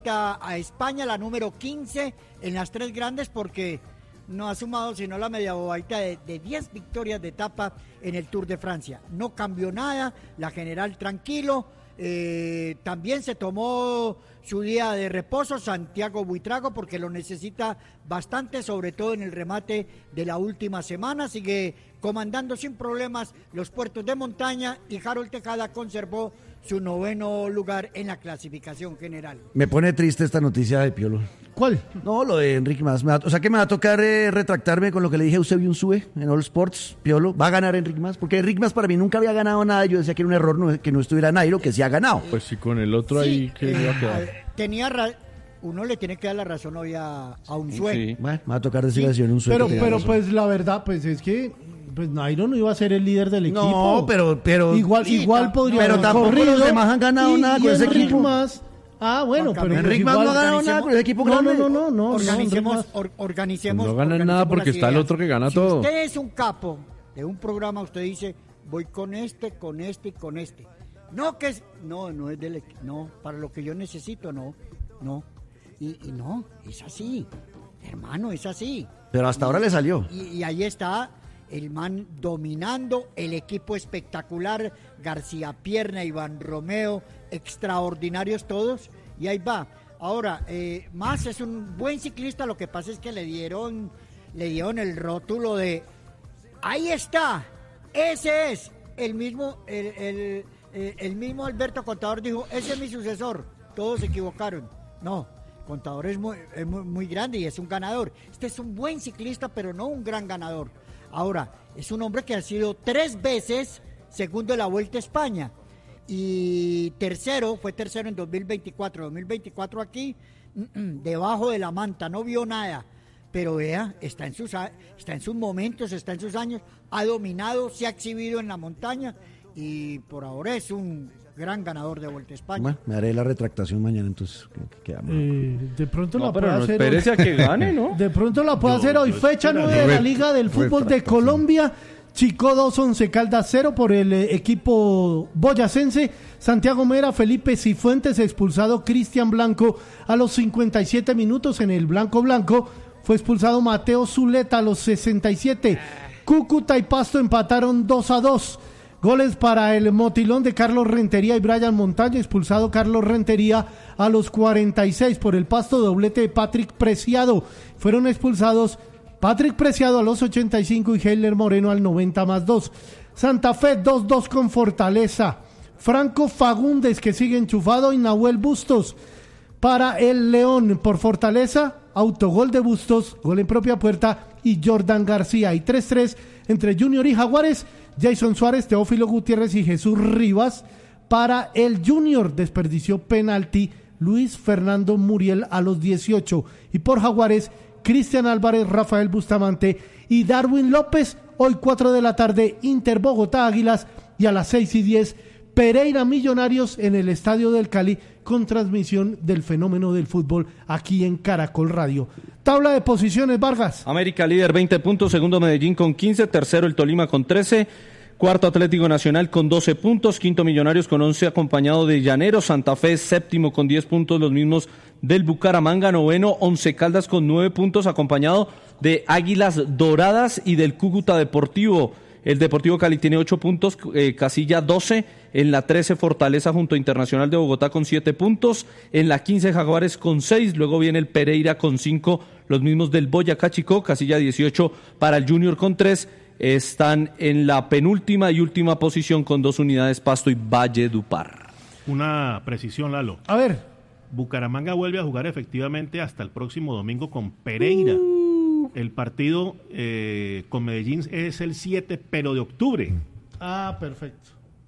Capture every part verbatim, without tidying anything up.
a España, la número quince en las tres grandes, porque no ha sumado sino la media bobadita de, de diez victorias de etapa en el Tour de Francia. No cambió nada, la general tranquilo, eh, también se tomó su día de reposo Santiago Buitrago porque lo necesita bastante, sobre todo en el remate de la última semana. Sigue comandando sin problemas los puertos de montaña y Harold Tejada conservó su noveno lugar en la clasificación general. Me pone triste esta noticia de Piolo. ¿Cuál? No, lo de Enrique Mas. Me va, o sea que me va a tocar eh, retractarme con lo que le dije a Eusebio Unzúe en All Sports. Piolo, ¿va a ganar Enrique Mas? Porque Enrique Mas para mí nunca había ganado nada. Yo decía que era un error no, que no estuviera Nairo, que sí ha ganado. Pues sí, con el otro sí, ahí que eh, iba a quedar. Tenía ra- uno le tiene que dar la razón hoy a, a Unzúe. Sí. Bueno, me va a tocar decir así en Unzúe. Pero, que tenga pero razón. pues la verdad, pues es que pues Nairo no iba a ser el líder del equipo. No, pero, pero igual, sí, igual ta- podría pero haber tampoco corrido, los demás han ganado y, nada y con ese Enric equipo. Mas, ah, bueno, Juan pero Camilo, pues Enric Mas igual no ha ganado nada con el equipo no, grande. no, no, no, no, Organicemos, Enric Mas- or- organicemos. No ganan organicemos nada porque las está el ideas. otro que gana si todo. Usted es un capo de un programa, usted dice, voy con este, con este y con este. No, que es, no, no es del equ- no, para lo que yo necesito, no, no. Y, y no, es así, hermano, es así. Pero hasta ahora le salió. Y, y ahí está el man dominando, el equipo espectacular, García Pierna, Iván Romeo, extraordinarios todos, y ahí va. Ahora, eh, Mas es un buen ciclista, lo que pasa es que le dieron, le dieron el rótulo de, ahí está, ese es, el mismo, el, el, el, el mismo Alberto Contador dijo, ese es mi sucesor, todos se equivocaron, no. Contador es muy, es muy, muy grande y es un ganador. Este es un buen ciclista, pero no un gran ganador. Ahora, es un hombre que ha sido tres veces segundo de la Vuelta a España y tercero, fue tercero en dos mil veinticuatro. dos mil veinticuatro aquí, debajo de la manta, no vio nada. Pero vea, está en sus, está en sus momentos, está en sus años, ha dominado, se ha exhibido en la montaña y por ahora es un gran ganador de Vuelta a España. Bueno, me haré la retractación mañana, entonces. Que, que quedamos. Eh, de pronto No, la pero puede no hacer espérese hoy. a que gane, ¿no? De pronto la puede Yo- hacer hoy, yo fecha esperaría. nueve de la Ret- Liga del Fútbol de retractación. Colombia. Chico dos, Once Caldas cero por el eh, equipo boyacense. Santiago Mera, Felipe Cifuentes expulsado. Cristian Blanco a los cincuenta y siete minutos en el Blanco Blanco. Fue expulsado Mateo Zuleta a los sesenta y siete. Cúcuta y Pasto empataron dos a dos. Goles para el motilón de Carlos Rentería y Brian Montaño, expulsado Carlos Rentería a los cuarenta y seis por el Pasto, doblete de Patrick Preciado. Fueron expulsados Patrick Preciado a los ochenta y cinco y Heiler Moreno al noventa más dos. Santa Fe dos dos con Fortaleza. Franco Fagundes, que sigue enchufado, y Nahuel Bustos para el León por Fortaleza. Autogol de Bustos, gol en propia puerta, y Jordan García. Y tres tres entre Junior y Jaguares. Jason Suárez, Teófilo Gutiérrez y Jesús Rivas para el Junior. Desperdició penalti Luis Fernando Muriel a los dieciocho. Y por Jaguares, Cristian Álvarez, Rafael Bustamante y Darwin López. Hoy cuatro de la tarde, Inter Bogotá Águilas, y a las seis y diez, Pereira Millonarios en el Estadio del Cali, con transmisión del fenómeno del fútbol aquí en Caracol Radio. Tabla de posiciones, Vargas. América líder veinte puntos, segundo Medellín con quince, tercero el Tolima con trece, cuarto Atlético Nacional con doce puntos, quinto Millonarios con once acompañado de Llaneros, Santa Fe séptimo con diez puntos, los mismos del Bucaramanga, noveno Once Caldas con nueve puntos acompañado de Águilas Doradas y del Cúcuta Deportivo. El Deportivo Cali tiene ocho puntos, eh, Casilla doce, en la trece Fortaleza junto a Internacional de Bogotá con siete puntos, en la quince Jaguares con seis, luego viene el Pereira con cinco, los mismos del Boyacá Chicó, Casilla dieciocho para el Junior con tres, están en la penúltima y última posición con dos unidades Pasto y Valledupar. Una precisión, Lalo. A ver. Bucaramanga vuelve a jugar efectivamente hasta el próximo domingo con Pereira. El partido eh, con Medellín es el siete, pero de octubre. Ah, perfecto.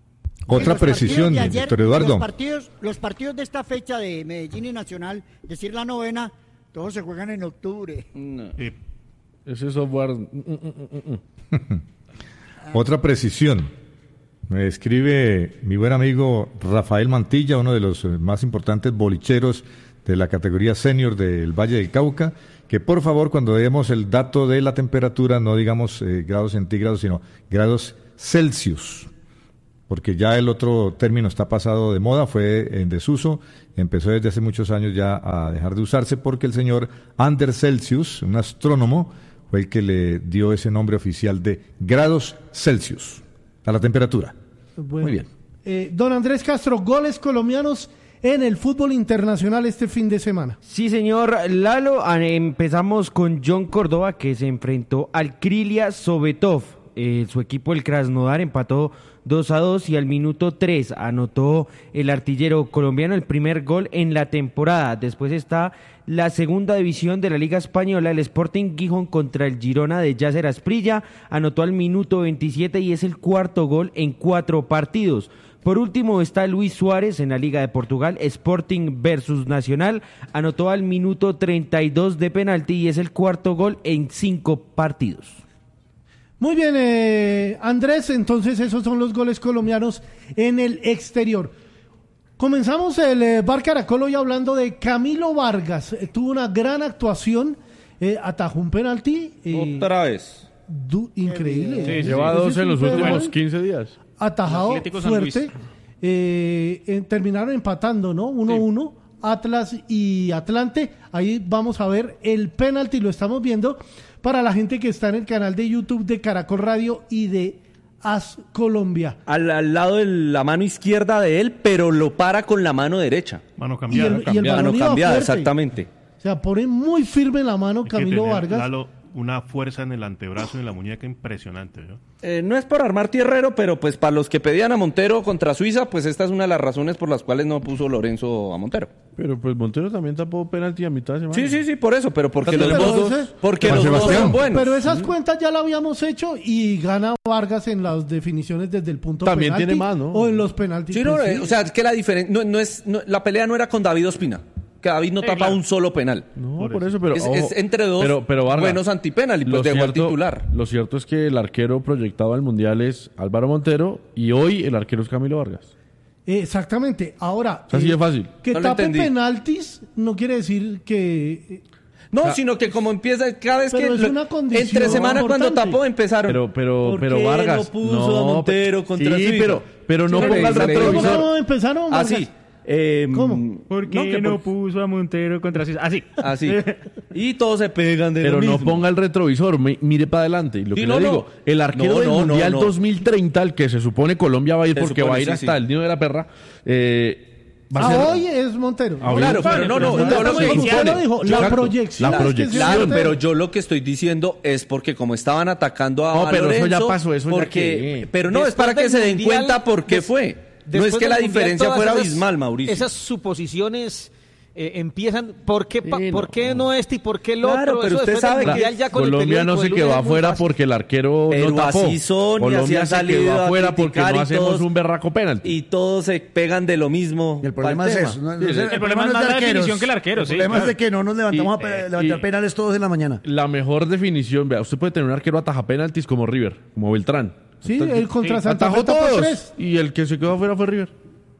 Otra Los precisión, partidos de ayer, doctor Eduardo. Los partidos, los partidos de esta fecha de Medellín y Nacional, es decir, la novena, todos se juegan en octubre. No. Eh, Ese software... mm, mm, mm, mm. Otra precisión. Me escribe mi buen amigo Rafael Mantilla, uno de los eh, más importantes bolicheros de la categoría senior del Valle del Cauca, que por favor cuando demos el dato de la temperatura no digamos eh, grados centígrados, sino grados Celsius. porque ya el otro término está pasado de moda, fue en desuso, empezó desde hace muchos años ya a dejar de usarse porque el señor Anders Celsius, un astrónomo, fue el que le dio ese nombre oficial de grados Celsius a la temperatura. Bueno, Muy bien. eh, don Andrés Castro, goles colombianos en el fútbol internacional este fin de semana. Sí, señor Lalo, a- empezamos con John Córdoba, que se enfrentó al Krylia Sovetov. Eh, su equipo, el Krasnodar, empató dos a dos y al minuto tres anotó el artillero colombiano el primer gol en la temporada. Después está la segunda división de la Liga Española, el Sporting Gijón contra el Girona de Yasser Asprilla, anotó al minuto veintisiete y es el cuarto gol en cuatro partidos. Por último está Luis Suárez en la Liga de Portugal, Sporting versus Nacional, anotó al minuto treinta y dos de penalti y es el cuarto gol en cinco partidos. Muy bien, eh, Andrés, entonces esos son los goles colombianos en el exterior. Comenzamos el eh, Bar Caracol hoy hablando de Camilo Vargas. Eh, tuvo una gran actuación, eh, atajó un penalti. eh, Otra vez. du- increíble. Sí, Ese lleva es dos en un los últimos penalti quince días. Atajado Atlético San fuerte. Luis. Eh, eh, terminaron empatando, ¿no? uno uno. Atlas y Atlante. Ahí vamos a ver el penalti, lo estamos viendo para la gente que está en el canal de YouTube de Caracol Radio y de As Colombia. Al, al lado de la mano izquierda de él, pero lo para con la mano derecha. Mano Y cambiada. el, y el Mano balón iba cambiada, fuerte. exactamente. O sea, pone muy firme la mano Hay que Camilo tener, Vargas. Lalo, una fuerza en el antebrazo y en la muñeca impresionante, ¿no? Eh, no es por armar tierrero, pero pues para los que pedían a Montero contra Suiza, pues esta es una de las razones por las cuales no puso Lorenzo a Montero. Pero pues Montero también tapó penalti a mitad de semana. Sí, sí, sí, por eso, pero porque Pero los dos, ese- porque Juan los dos Sebastián. son buenos. Pero esas cuentas ya la habíamos hecho y gana Vargas en las definiciones desde el punto También penalti tiene más, ¿no? o en los penaltis. Sí, no, pues, eh, sí. o sea, es que la diferencia, no, no es, no- la pelea no era con David Ospina, que David no Sí, tapa claro. un solo penal. No, Por por, eso. eso, pero es, ojo, es entre dos pero, pero, Vargas, buenos antipenal y pues lo dejó al cierto- titular. Lo cierto es que el arquero proyectado al Mundial es Álvaro Montero y hoy el arquero es Camilo Vargas. Exactamente. Ahora, Así eh, de fácil. que No lo tape entendí. penaltis no quiere decir que... No, sino que como empieza cada vez Pero que es lo- una condición entre semana cuando importante. tapó empezaron. Pero, pero, ¿Por pero qué Vargas. no puso a Montero contra Sí, Suiza? pero, pero no Sí, ponga el pero- retrovisor. ¿Cómo empezaron, Vargas? Así. Eh, ¿Cómo? ¿Por qué no, que no, por- puso a Montero contra Suiza? Así. Así. Y todos se pegan de Pero lo no mismo. ponga el retrovisor, mi- mire para adelante. Y lo Sí, que no, le no. digo, el arquero No, del no, no, Mundial no. dos mil treinta, el que se supone Colombia va a ir Se porque supone, va a ir sí, hasta sí. el nido de la perra, eh, va a Ah, ser... hoy es Montero. Ah, Claro, Bueno, pero no, no, Usted yo lo que usted lo dijo, la Exacto. proyección. La es que sea proyección. Claro, Montero. pero yo lo que estoy diciendo es porque como estaban atacando a, No, a pero eso Lorenzo, ya pasó, eso ya porque, qué. pero no, es Después para que del se den Mundial, cuenta por qué des- fue. No Después es que del la Mundial, diferencia todas fuera esas- abismal, Mauricio. Esas suposiciones eh, empiezan. ¿Por qué, pa- Sí, ¿por no. qué no este y por qué el Claro, otro? pero Eso usted después sabe del que Mundial ya con el Colombia periódico no se del quedó lunes es muy afuera fácil. porque el arquero Pero no tapó. así son, y así Colombia han se salido quedó a afuera porque criticar no y hacemos todos- un berraco penalti. Y todos se pegan de lo mismo. Y el problema pa'l es tema. eso. ¿no? Sí, sí. El, El problema es más de la arqueros. definición que el arquero, sí, El problema claro. es de que no nos levantamos Y, a pe- eh, levantar y- penales todos en la mañana. La mejor definición, vea, usted puede tener un arquero ataja penaltis como River, como Beltrán. Sí, el contra Sí, Santa Fe Atajó tapó todos. tres. Y el que se quedó afuera fue River.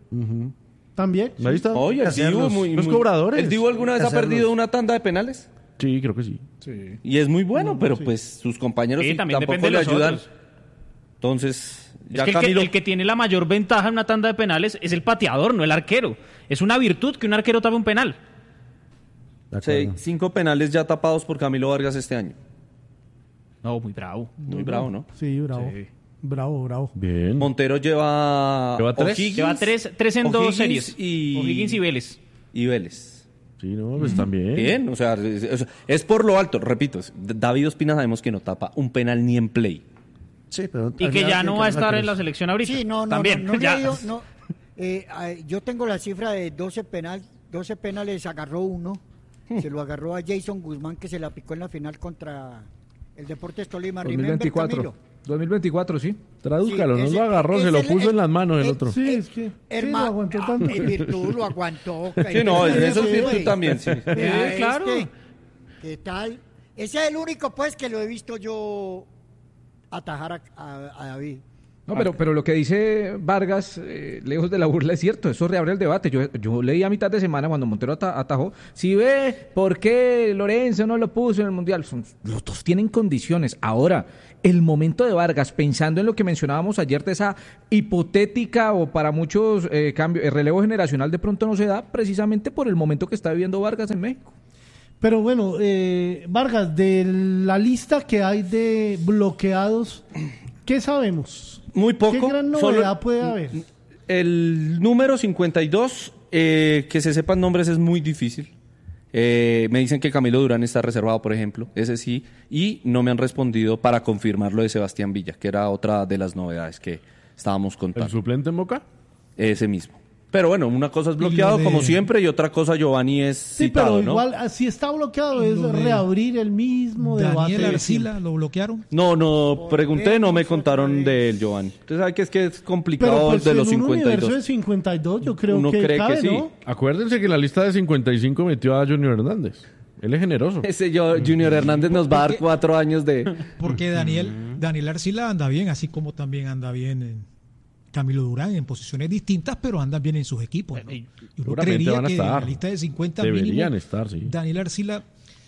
También. Ahí está. Oye, el Hacerlos. Divo muy, Los muy- cobradores. ¿El Divo alguna vez ha Hacerlos. perdido una tanda de penales? Sí, creo que sí. Y es muy bueno, pero pues sus compañeros Sí, sí también tampoco depende le de los ayudan. otros. Entonces, Es ya que el, que Camilo... el que tiene la mayor ventaja en una tanda de penales es el pateador, no el arquero. Es una virtud que un arquero tape un penal. De Sí, acuerdo. cinco penales ya tapados por Camilo Vargas este año. No, muy bravo. Muy bravo, ¿no? Sí, bravo. Sí. Bravo, bravo. Bien. Montero lleva... ¿Lleva tres? O'Higgins, Lleva tres, tres en dos O'Higgins series. Y... O'Higgins y Vélez. Y Vélez. Sí, no, pues también. Bien, o sea, es, es- es por lo alto, repito. es- David Ospina sabemos que no tapa un penal ni en play. Sí, pero Y al que final ya tiene no que va a ser estar en arqueros. la selección ahorita. Sí, no, no, También. no, no, ya. le digo, no. Eh, eh, yo tengo la cifra de doce, penal, doce penales, agarró uno. Se lo agarró a Jason Guzmán, que se la picó en la final contra el Deportes Tolima. dos mil Remember, veinticuatro. Camilo. dos mil veinticuatro, sí. Tradúzcalo, Sí, no ese- lo agarró, se ese lo es puso el- en las manos el el- otro. Sí, es que sí, Hermano, lo aguantó tanto. en virtud lo aguantó. Sí, no, en eso es Sí, virtud güey. también, sí. Vea, Sí, claro. este, ¿qué tal? Ese es el único, pues, que lo he visto yo atajar a, a- a David. No, pero, pero lo que dice Vargas, eh, lejos de la burla, es cierto, eso reabre el debate. Yo, yo leí a mitad de semana cuando Montero ata- atajó, si ve por qué Lorenzo no lo puso en el Mundial, Son, los dos tienen condiciones. Ahora, el momento de Vargas, pensando en lo que mencionábamos ayer de esa hipotética o para muchos eh, cambio, el relevo generacional de pronto no se da precisamente por el momento que está viviendo Vargas en México. Pero bueno, eh, Vargas, de la lista que hay de bloqueados, ¿qué sabemos? Muy poco. ¿Qué gran novedad solo- puede haber? El número cincuenta y dos, eh, que se sepan nombres es muy difícil. Eh, me dicen que Camilo Durán está reservado, por ejemplo, ese sí, y no me han respondido para confirmar lo de Sebastián Villa, que era otra de las novedades que estábamos ¿El contando. suplente en Boca? Ese mismo. Pero bueno, una cosa es bloqueado, de- como siempre, y otra cosa Giovanni es Sí, citado, pero ¿no? igual, ah, si está bloqueado, Y es lo de reabrir el mismo debate. Daniel de Arcila, siempre. ¿lo bloquearon? No, no, pregunté, no me Volvemos contaron otra de vez. él, Giovanni. Usted sabe que es que es Pero complicado pues de los en un cincuenta y universo de dos. cincuenta y dos yo creo Uno que cree que cabe, sí. ¿no? Acuérdense que en la lista de cincuenta y cinco metió a Junior Hernández. Él es generoso. Ese yo, Junior Hernández nos va a dar Porque- cuatro años de... Porque Daniel, Daniel Arcila anda bien, así como también anda bien en Camilo Durán en posiciones distintas, pero andan bien en sus equipos, ¿no? Y uno Seguramente creería van a que en estar. la lista de cincuenta Deberían mínimo, estar, sí. Daniel Arcila.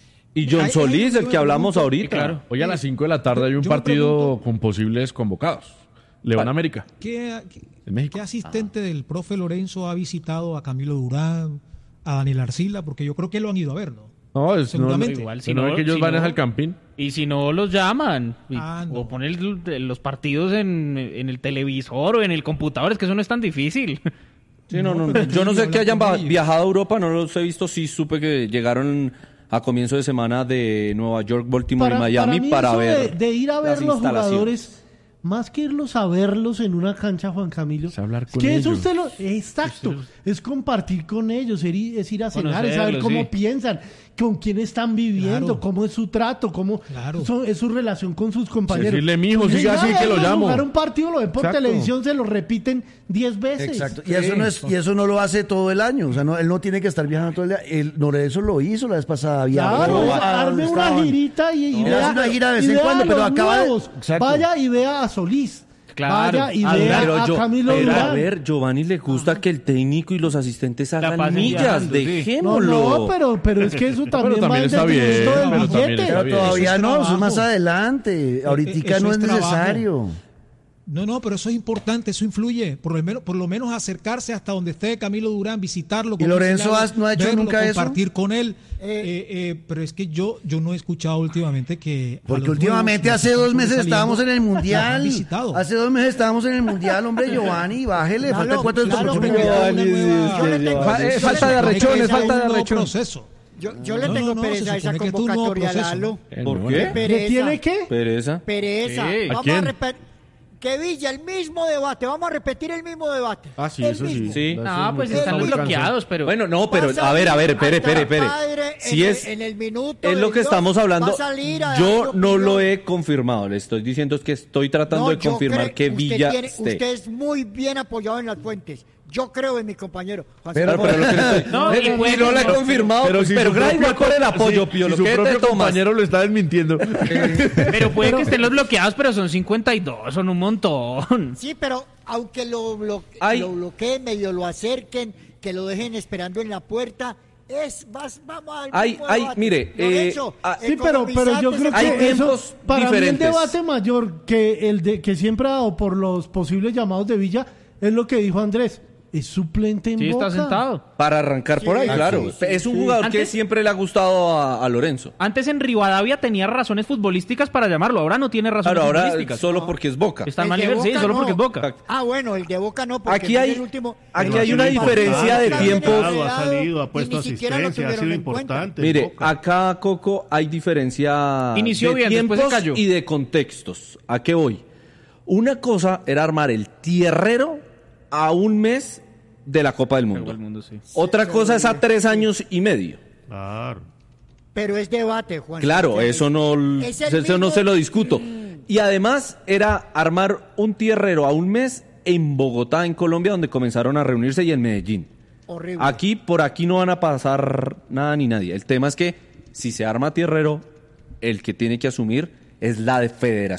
Y John Hay- Solís, hay- el que hablamos yo me ahorita. claro. Hoy a las cinco de la tarde hay un Yo me partido pregunto- con posibles convocados. León América. ¿Qué, qué, En México. qué asistente del profe Lorenzo ha visitado a Camilo Durán, a Daniel Arcila? Porque yo creo que lo han ido a ver, ¿no? No, es, no, Seguramente. Igual, si no, es que ellos si van no- al Campín. Y si no, los llaman. Y- Ah, no. O ponen el- los partidos en, en el televisor o en el computador. Es que eso no es tan difícil. Sí, no, No, no, pero yo no tienen sé que que hayan hablar con va- ellos. viajado a Europa, no los he visto. Sí supe que llegaron a comienzo de semana de Nueva York, Baltimore y Miami mí para eso ver de, de ir a ver las los instalaciones. jugadores, más que irlos a verlos en una cancha, Juan Camilo, Es hablar es con que eso ellos. usted lo, exacto, es compartir con ellos, er- es ir a cenar, es saber Conocerlos, cómo sí. piensan, con quién están viviendo, Claro. cómo es su trato, cómo Claro. son- es su relación con sus compañeros. Decirle, mijo, siga Llegar así a que lo verlos llamo. Jugar un partido, lo ven por Exacto. televisión, se lo repiten diez veces. Exacto. Y eso, no es, y eso no lo hace todo el año. O sea, no, él no tiene que estar viajando todo el día. El Lorenzo lo hizo la vez pasada. Viajó Claro, a arme donde una estaban. girita y, y No, vea, hace una gira de vez y en vea cuando, a pero los acaba de- nuevos. Exacto. Vaya y vea a Solís. Claro. Vaya y A vea Pero a yo, Camilo pero a Durán. ver, Giovanni le gusta que el técnico y los asistentes hagan pasen millas, viajando, sí. No, dejémoslo. no, pero, pero es que eso también, también va en está bien, detrimento del pero también billete. está Pero bien. todavía Eso es no, eso es trabajo. más adelante. Ahorita eso no es es trabajo. necesario. No, no, pero eso es importante, eso influye. Por lo menos, por lo menos acercarse hasta donde esté Camilo Durán, visitarlo. ¿Y Lorenzo conocerlo, has- no ha hecho verlo, nunca eso? compartir con él. Eh, Eh, eh, pero es que yo, yo no he escuchado últimamente que. a Porque los últimamente nuevos, hace los que dos están meses estábamos en el sobresaliendo, los han Mundial. visitado. Hace dos meses estábamos en el Mundial, hombre, Giovanni. Bájele, Claro, falta cuatro claro, de pero Giovanni, una nueva- yo le Dios, tengo- Fa- yo eh, le falta tengo de arrechón, es pereza a falta de un nuevo arrechón. proceso. Yo, yo le No, tengo no, no, pereza a se esa supone que es un nuevo convocatoria, proceso, Lalo. Eh, ¿Por no, qué? no. ¿Le Pereza. tiene qué? Pereza. Pereza. Sí. ¿A Vamos quién? a repetir. Que Villa, el mismo debate. Vamos a repetir el mismo debate. Ah, sí, El eso sí. mismo. Sí. Eso es No, muy pues cansado. están los Muy bloqueados, pero... Bueno, no, pero Va a ver, a ver, espere, hasta espere, espere. padre Si en, es el, en el minuto es lo del que gol, estamos hablando, va a salir a dar yo su no opinión. lo he confirmado. Le estoy diciendo es que estoy tratando No, de yo confirmar creo- que usted Villa tiene- esté. Usted es muy bien apoyado en las fuentes. Yo creo en mi compañero. Juan Pero- Sebastián. Pero lo que estoy- No, Eh, y y puede no que lo he no. confirmado, pero, si pero su gracias propio- por el apoyo, si- Pío. si Lo su que te propio tomas. compañero lo está desmintiendo. Pero puede que estén los bloqueados, pero son cincuenta y dos, son un montón. Sí, pero aunque lo, blo- Ay. lo bloqueen, medio lo acerquen, que lo dejen esperando en la puerta, es vas, vamos al Ay, mismo ay, debate. mire, Lorenzo, eh, ah, Sí, pero, pero yo creo Hay que tiempos eso, para diferentes. mí el debate mayor que el de que siempre ha dado por los posibles llamados de Villa es lo que dijo Andrés, es suplente en Sí, Boca. está sentado. Para arrancar por ahí, Sí, claro. sí, sí, es un sí. jugador que Antes- siempre le ha gustado a, a Lorenzo. Antes en Rivadavia tenía razones futbolísticas para llamarlo, ahora no tiene razones Claro, ahora futbolísticas. solo porque es Boca. Está en El mal de nivel, sí, Boca solo no. porque es Boca. Ah, bueno, el de Boca no, porque Aquí fue hay- el último. aquí el hay una último diferencia de partido, tiempos. está Ha salido, ha y puesto ni siquiera lo asistencia, ha sido tuvieron en cuenta. importante. Mire, Boca. acá, Coco, hay diferencia Inició de bien, después tiempos se cayó. y de contextos. ¿A qué voy? Una cosa era armar el tierrero a un mes de la Copa del Mundo. El mundo, sí. Otra cosa es a tres años y medio. Claro. Pero es debate, Juan. Claro, Sebastián. eso no, Es el eso no mismo- se lo discuto. Y además era armar un tierrero a un mes en Bogotá, en Colombia, donde comenzaron a reunirse, y en Medellín. Horrible. Aquí, por aquí no van a pasar nada ni nadie. El tema es que si se arma tierrero, el que tiene que asumir es la de federación.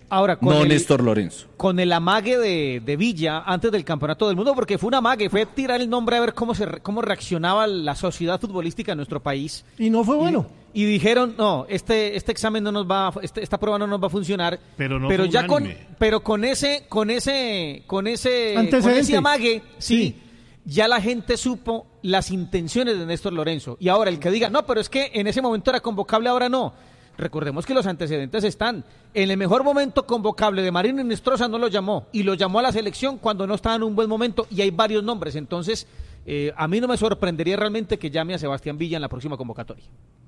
Ahora, con no el, Néstor Lorenzo. Con el amague de, de Villa antes del Campeonato del Mundo, porque fue un amague, fue tirar el nombre a ver cómo se cómo reaccionaba la sociedad futbolística en nuestro país. Y no fue bueno. Y, y dijeron, no, este este examen no nos va, este, esta prueba no nos va a funcionar. Pero no pero fue ya con, unánime. pero con ese, con ese, con ese, con Antecedente. ese amague, sí, Sí. ya la gente supo las intenciones de Néstor Lorenzo. Y ahora el que diga, no, pero es que en ese momento era convocable, ahora no. Recordemos que los antecedentes están. En el mejor momento convocable de Marino Inestrosa no lo llamó. Y lo llamó a la selección cuando no estaba en un buen momento. Y hay varios nombres. Entonces, eh, a mí no me sorprendería realmente que llame a Sebastián Villa en la próxima convocatoria.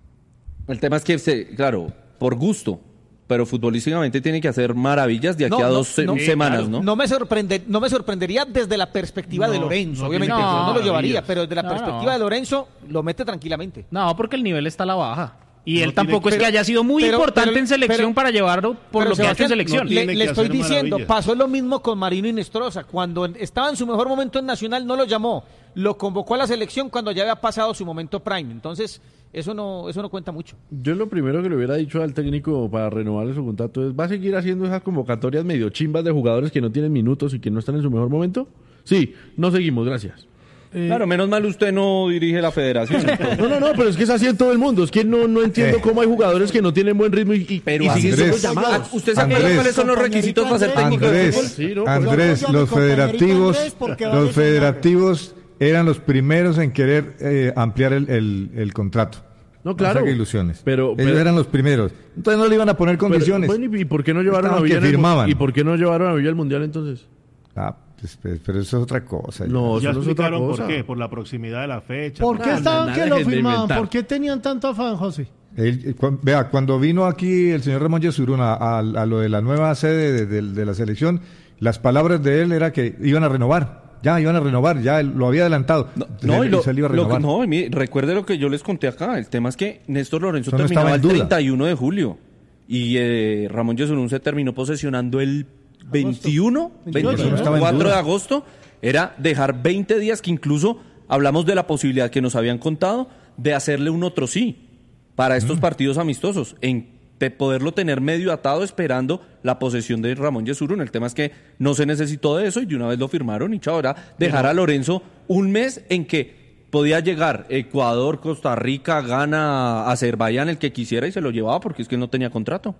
El tema es que, se, claro, por gusto, pero futbolísticamente tiene que hacer maravillas de aquí No, a no, dos se- no, semanas, claro. ¿no? No me, sorprende, no me sorprendería desde la perspectiva No, de Lorenzo. no Obviamente, tiene que yo hacer no lo llevaría, maravillas. pero desde la No, perspectiva no. de Lorenzo, lo mete tranquilamente. No, porque el nivel está a la baja. Y No él tiene tampoco que- es que haya sido muy pero- importante pero- en selección pero- para llevarlo por Pero lo que ha hecho en Sebastián, selección. no Le, tiene le que estoy hacer diciendo, maravillas. pasó lo mismo con Marino Inestrosa. Cuando en- estaba en su mejor momento en Nacional, no lo llamó. Lo convocó a la selección cuando ya había pasado su momento prime. Entonces, eso no, eso no cuenta mucho. Yo lo primero que le hubiera dicho al técnico para renovarle su contrato es, ¿va a seguir haciendo esas convocatorias medio chimbas de jugadores que no tienen minutos y que no están en su mejor momento? Sí, no seguimos, gracias. Eh, Claro, menos mal usted no dirige la federación. No, no, no, pero es que es así en todo el mundo. Es que no, no entiendo ¿Qué? cómo hay jugadores que no tienen buen ritmo y, y, Pero y siguen siendo Andrés, llamados. Ah, ¿usted se acuerda Andrés. cuáles son los requisitos para ser técnico de Andrés, fútbol? Sí, no, Andrés, Yo apoyo a mi los compañerito federativos, Andrés porque va a los resonar. federativos eran los primeros en querer eh, ampliar el, el- el contrato. No, claro. saque ilusiones. Pero- Ellos pero- eran los primeros. Entonces no le iban a poner Pero, condiciones. bueno, ¿y por qué no llevaron Estaban a Villa que en el mu- firmaban. ¿Y por qué no llevaron a Villa al Mundial entonces? Ah, pues, pues, pero eso es otra cosa. No, Ya eso no es otra explicaron cosa. por qué, por la proximidad de la fecha. ¿Por por- qué No, estaban no, que nada, lo dejen de firmaban? inventar. ¿Por qué tenían tanto afán, José? Él, eh, cuan- vea, cuando vino aquí el señor Ramón Yesurún a, a- a lo de la nueva sede de, de- de la selección, las palabras de él era que iban a renovar. Ya, iban a renovar, ya él lo había adelantado. No, Entonces, no, y él- lo, se le iba a lo que- renovar. no, y mire, recuerde lo que yo les conté acá. El tema es que Néstor Lorenzo Eso no terminaba estaba el en duda. treinta y uno de julio y eh, Ramón Yesurún se terminó posesionando el veintiuno, veintiocho, Eso no estaba en veinticuatro de duda. agosto. Era dejar veinte días, que incluso hablamos de la posibilidad que nos habían contado de hacerle un otro sí para estos Mm. partidos amistosos, en de poderlo tener medio atado esperando la posesión de Ramón Yesurún. El tema es que no se necesitó de eso y de una vez lo firmaron y chao, era dejar a Lorenzo un mes en que podía llegar Ecuador, Costa Rica, Ghana, Azerbaiyán, el que quisiera y se lo llevaba porque es que él no tenía contrato.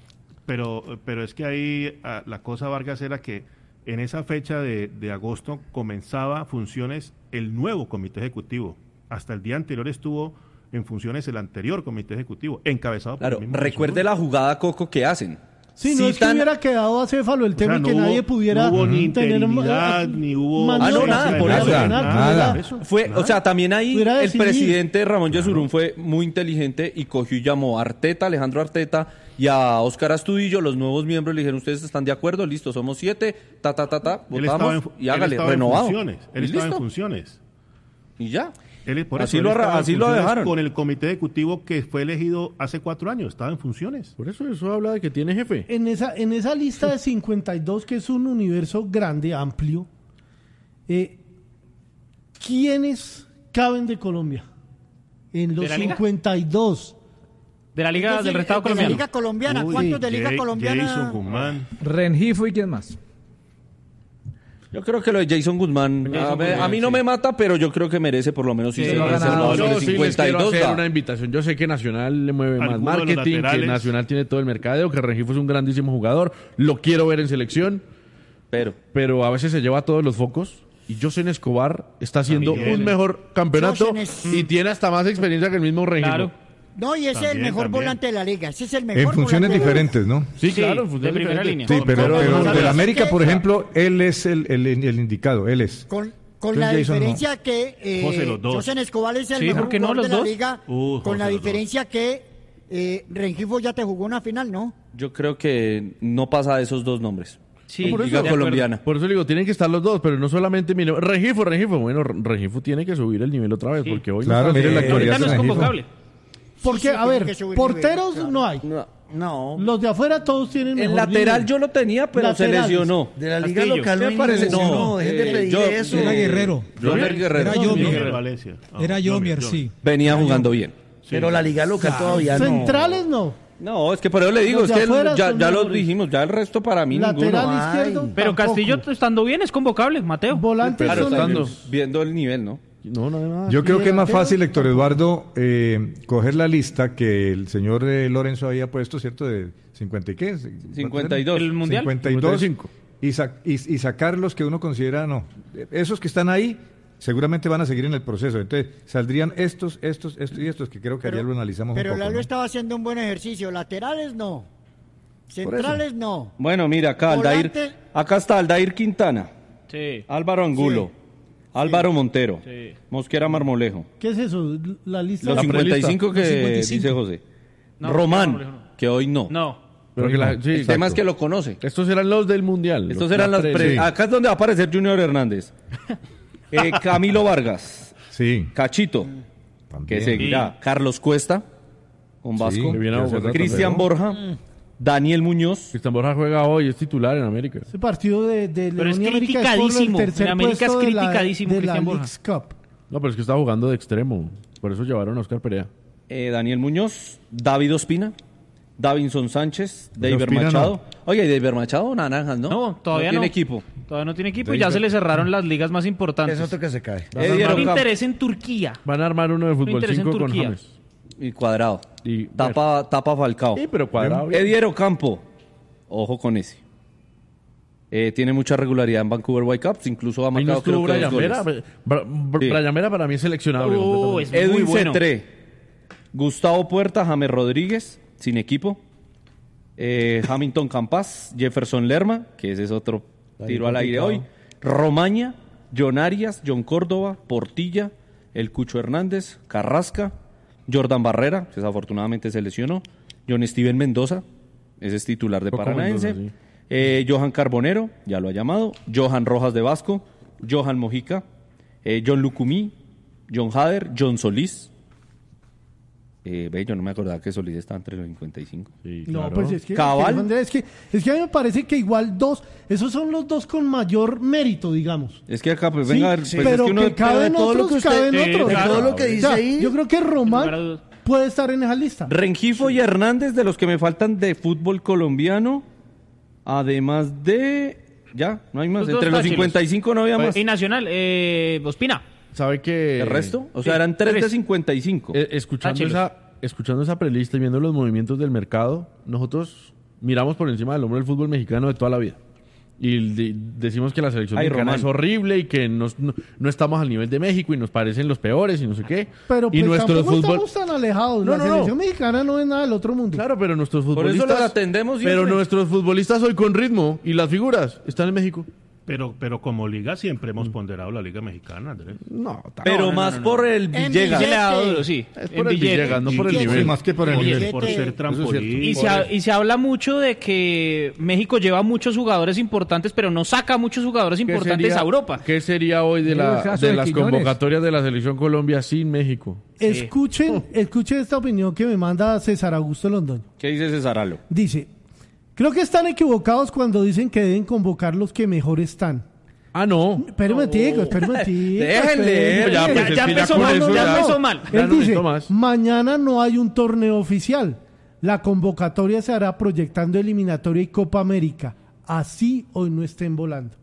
Pero, pero es que ahí ah, la cosa, Vargas, era que en esa fecha de, de agosto comenzaba funciones el nuevo comité ejecutivo. Hasta el día anterior estuvo en funciones el anterior comité ejecutivo, encabezado Claro, por el mismo recuerde Yesurún. la jugada, Coco, que hacen. Sí, no es que Citan- hubiera quedado acéfalo el tema sea, y no que hubo- nadie pudiera no hubo ni tener interinidad, eh, ni hubo- maniobras, Ah, no, nada, ni por nada, eso. ni Nada, pudiera- nada. Eso. Fue, o sea, también ahí Pudiera el decidir. presidente Ramón Yesurún fue muy inteligente y cogió y llamó a Arteta, Alejandro Arteta y a Óscar Astudillo, los nuevos miembros, le dijeron, ¿ustedes están de acuerdo? Listo, somos siete, ta, ta, ta, ta, Él estaba votamos en, y él hágale, estaba en renovado. funciones, él Y estaba en listo. funciones. Y ya. Él, por Así eso, lo él arra- estaba en así lo funciones dejaron. con el comité ejecutivo que fue elegido hace cuatro años, estaba en funciones. Por eso eso habla de que tiene jefe. En esa, en esa lista de cincuenta y dos, que es un universo grande, amplio, eh, ¿quiénes caben de Colombia? En los ¿De la liga? cincuenta y dos. De la Liga Es decir, del Estado de la Colombiano. Liga Colombiana. Uy, ¿Cuántos de Liga Jay- Colombiana? Jason Guzmán. Rengifo y quién más. Yo creo que lo de Jason Guzmán, Jason a, ver, Guzmán, a mí no sí. me mata, pero yo creo que merece por lo menos si Sí, se lo ha merece ganado. los Yo de sí les cincuenta y quiero dos. hacer da. una invitación. Yo sé que Nacional le mueve más Alguno de los marketing, que laterales. Nacional tiene todo el mercadeo, que Rengifo es un grandísimo jugador. Lo quiero ver en selección, Pero, pero a veces se lleva todos los focos. Y José Escobar está haciendo También. un mejor campeonato José Es- y tiene hasta más experiencia que el mismo Rengifo. Claro. No, y ese es el También, mejor también. volante de la liga. Ese es el mejor En funciones volante de la liga. diferentes, ¿no? Sí, Sí, claro, de funciona primera diferente. línea. Sí, pero, Pero- pero pero- del América, por que- ejemplo, él es el, el, el indicado, él es. Con, con Entonces, la Jason no. diferencia que eh, José, los dos. José Escobar es el Sí, mejor ¿por qué no jugador los de la dos? liga. Uh, con la José, los diferencia que eh, Rengifo ya te jugó una final, ¿no? yo creo que no pasa de esos dos nombres. Sí, Por de eso- Liga acuerdo. colombiana. Por eso le digo, tienen que estar los dos, pero no solamente mire, Rengifo, Rengifo. Bueno, Rengifo tiene que subir el nivel otra vez, Sí. porque hoy Claro, no está mire la haciendo- actualidad Ahorita no es de Rengifo. convocable. Porque, sí, a tiene ver, que subir porteros nivel, claro. no hay. No, no. Los de afuera todos tienen El mejor lateral nivel. yo lo tenía, pero Laterales. se lesionó. De la liga Castillo. local no Me hay parece- ninguno. no, Dejen de eh, pedir yo- eso. Era Guerrero. Jomer Guerrero. Era Yomier. Miguel Valencia. Ah, Era Yomier, Yomier, Yomier. sí. Venía jugando bien. Pero la liga local todavía no. Centrales no. No, es que por eso le digo, Los es de que afuera ya, son ya lo mejores. dijimos, ya el resto para mí Lateral ninguno. izquierdo. Pero tampoco. Castillo estando bien es convocable, Mateo. Volantes Claro, son estando viendo el nivel, ¿no? No, no hay nada. Yo creo que es más delantero, fácil, Héctor Eduardo, eh, coger la lista que el señor eh, Lorenzo había puesto, ¿cierto? De cincuenta y qué? cincuenta y dos. El Mundial. cincuenta y dos. cincuenta y cinco. Y, sa- y, y sacar los que uno considera, no. Esos que están ahí seguramente van a seguir en el proceso. Entonces saldrían estos, estos, estos y estos, que creo que Pero- ayer lo analizamos Pero un poco. Lalo ¿no? estaba haciendo un buen ejercicio. Laterales no. Centrales no. Bueno, mira, acá Aldair, Volante. acá está Aldair Quintana, Sí. Álvaro Angulo, Álvaro Montero, Sí. Mosquera Marmolejo. ¿Qué es eso? La lista. Los La cincuenta y cinco que Los cincuenta y cinco. dice José. No, Román, Marmolejo no. que hoy no. No. Pero que la- sí, El tema es exacto. que lo conoce. Estos eran los del Mundial. Estos los- eran las pre- pre- sí. Acá es donde va a aparecer Junior Hernández. Eh, Camilo Vargas, Sí. Cachito, También. que seguirá. Carlos Cuesta, con Vasco. que viene a Bogotá Cristian también, Borja, Daniel Muñoz. Cristian Borja juega hoy, es titular en América. Ese partido de, de Pero es León y América es por el criticadísimo. tercer En América es puesto de la- criticadísimo de la Cristian Borja. Leagues Cup. No, pero es que está jugando de extremo. Por eso llevaron a Oscar Perea. eh, Daniel Muñoz, David Ospina, Davinson Sánchez, David Ospina Machado. Oye, David Machado, naranjas, ¿no? No, todavía no. tiene equipo. Todavía no tiene equipo y ya se le cerraron las ligas más importantes. Es otro que se cae. Eh, Un dieron campo. interés en Turquía. Van a armar uno de fútbol interesa en cinco con Turquía. James. Y Cuadrado. Y Tapa, tapa Falcao. Sí, pero cuadrado. bien. Ediero Campo. Ojo con ese. Eh, tiene mucha regularidad en Vancouver Whitecaps, incluso ha Ahí no marcado creo estuvo que Brian dos Mera. goles. Bra- Bra- Sí. Brian Mera para mí es seleccionable. Uh, completamente. es muy Edwin bueno. Cetré, Gustavo Puerta, James Rodríguez, sin equipo. Eh, Hamilton Campas, Jefferson Lerma, que ese es otro tiro al aire hoy. Romaña, John Arias, John Córdoba, Portilla, El Cucho Hernández, Carrasca, Jordan Barrera, que desafortunadamente se lesionó. John Steven Mendoza, ese es titular de Coco Paranaense. Mendoza, sí. Eh, Johan Carbonero, ya lo ha llamado. Johan Rojas de Vasco, Johan Mojica, eh, John Lucumí, John Hader, John Solís. Eh, ve, yo no me acordaba que Solís estaba entre los cincuenta y cinco. Sí, No, claro. pues es que, Cabal. Andrés, es que es que a mí me parece que igual dos, esos son los dos con mayor mérito, digamos. Es que acá, pues Sí, venga, a ver, pues, pero es que uno que caben de todo lo otros, que usted- caben Sí, otros. claro. todo lo que O dice sea, ahí. yo creo que lugar a Román dudas. puede estar en esa lista. Rengifo y Hernández, de los que me faltan de fútbol colombiano, además de... Ya, no hay más. Los dos Entre los táchilos. cincuenta y cinco no había más. Y Nacional, eh, Ospina. ¿Sabe que ¿El resto? O sea, sí, eran tres de tres. cincuenta y cinco. Eh, escuchando, Táchilos. esa, escuchando esa prelista y viendo los movimientos del mercado, nosotros miramos por encima del hombro el fútbol mexicano de toda la vida. Y de- decimos que la selección Ay, mexicana Román. es horrible y que nos- no, no estamos al nivel de México y nos parecen los peores y no sé qué. Pero y pues nuestro tampoco fútbol... estamos tan alejados. No, la no, no. selección mexicana no es nada del otro mundo. Claro, pero nuestros Por eso futbolistas... los atendemos siempre. Pero nuestros futbolistas hoy con ritmo y las figuras están en México. Pero, pero como liga siempre hemos ponderado la liga mexicana, Andrés. No, Pero no, no, más no, no. por el En Villegas. Se le ha dado Billete. duro, sí. es En por el billete. Villegas, no por el Y- nivel. Sí, más que por el Por, nivel. por ser trampolín. Y se, ha- y se habla mucho de que México lleva muchos jugadores importantes, pero no saca muchos jugadores ¿Qué importantes sería- a Europa. ¿Qué sería hoy de, El la, caso de de las Quiñones. convocatorias de la selección Colombia sin México? Escuchen, escuchen esta opinión que me manda César Augusto Londoño. ¿Qué dice Cesaralo? Dice, creo que están equivocados cuando dicen que deben convocar los que mejor están. Ah, no. Espera un momentico, espera un momentico, Déjenle, espera un ya, momentico. pues, es ya que ya empezó con mal, eso ya ya- empezó mal. Ya Él no dice, necesito más. mañana no hay un torneo oficial. La convocatoria se hará proyectando eliminatoria y Copa América. Así hoy no estén volando.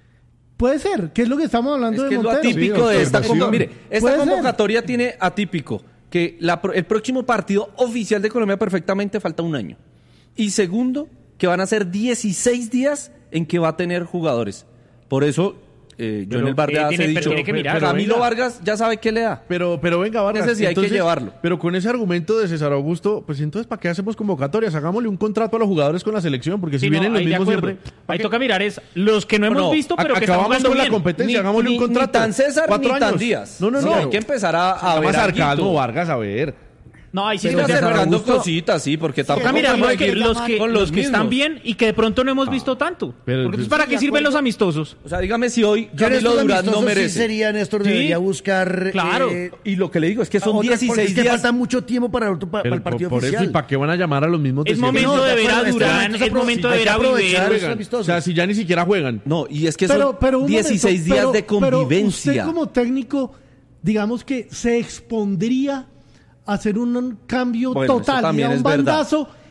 Puede ser, ¿qué es lo que estamos hablando Es que de es lo Montero? atípico Sí, de esta observación. convocatoria. Mire, esta Puede ser. convocatoria tiene atípico que la pro- el próximo partido oficial de Colombia perfectamente falta un año. Y segundo, que van a ser dieciséis días en que va a tener jugadores. Por eso, eh, yo Pero, en el bar de eh, hace tiene- he pero dicho, tiene que mirar. Camilo Pero venga. Vargas ya sabe qué le da. Pero, pero venga, Vargas. Ese sí hay que entonces- llevarlo. Pero con ese argumento de César Augusto, pues entonces, ¿para qué hacemos convocatorias? Hagámosle un contrato a los jugadores con la selección, porque si Sí, no, vienen los ahí de mismos acuerdo. siempre. ¿para Ahí qué? toca mirar es los que no hemos No, visto, pero Ac- que están acabamos jugando con la bien. competencia, Ni- hagámosle ni- un contrato. Ni tan César Cuatro ni tan años. Díaz. No, no, Sí, no. hay que empezar a, a ver Más alguito. sarcasmo, Vargas, a ver. No, ahí sí Sí, toca ir acercando Augusto- cositas, sí, porque Toca tampoco mirar podemos los que, seguir los que, con los que están mismos. bien y que de pronto no hemos visto tanto. Pero- Porque entonces, ¿para qué sirven los amistosos? O sea, dígame si hoy Yo en Camilo estos Durán no amistosos sí merece. sería, Néstor, Sí, debería buscar... claro. eh, Y lo que le digo es que son otras- porque dieciséis es que días. falta mucho tiempo para, el otro- para, Pero el partido por, por eso, oficial. ¿y para qué van a llamar a los mismos de Es siempre? momento No, de de ver a acuerdo, este Durán, momento es se apro- momento de hay que ver a aprovechar Viver. esos amistosos. O sea, si ya ni siquiera juegan. No, y es que Pero, son pero un dieciséis momento, días pero- de convivencia. Pero usted como técnico, digamos que se expondría a hacer un cambio Bueno, eso total y también a un es verdad. bandazo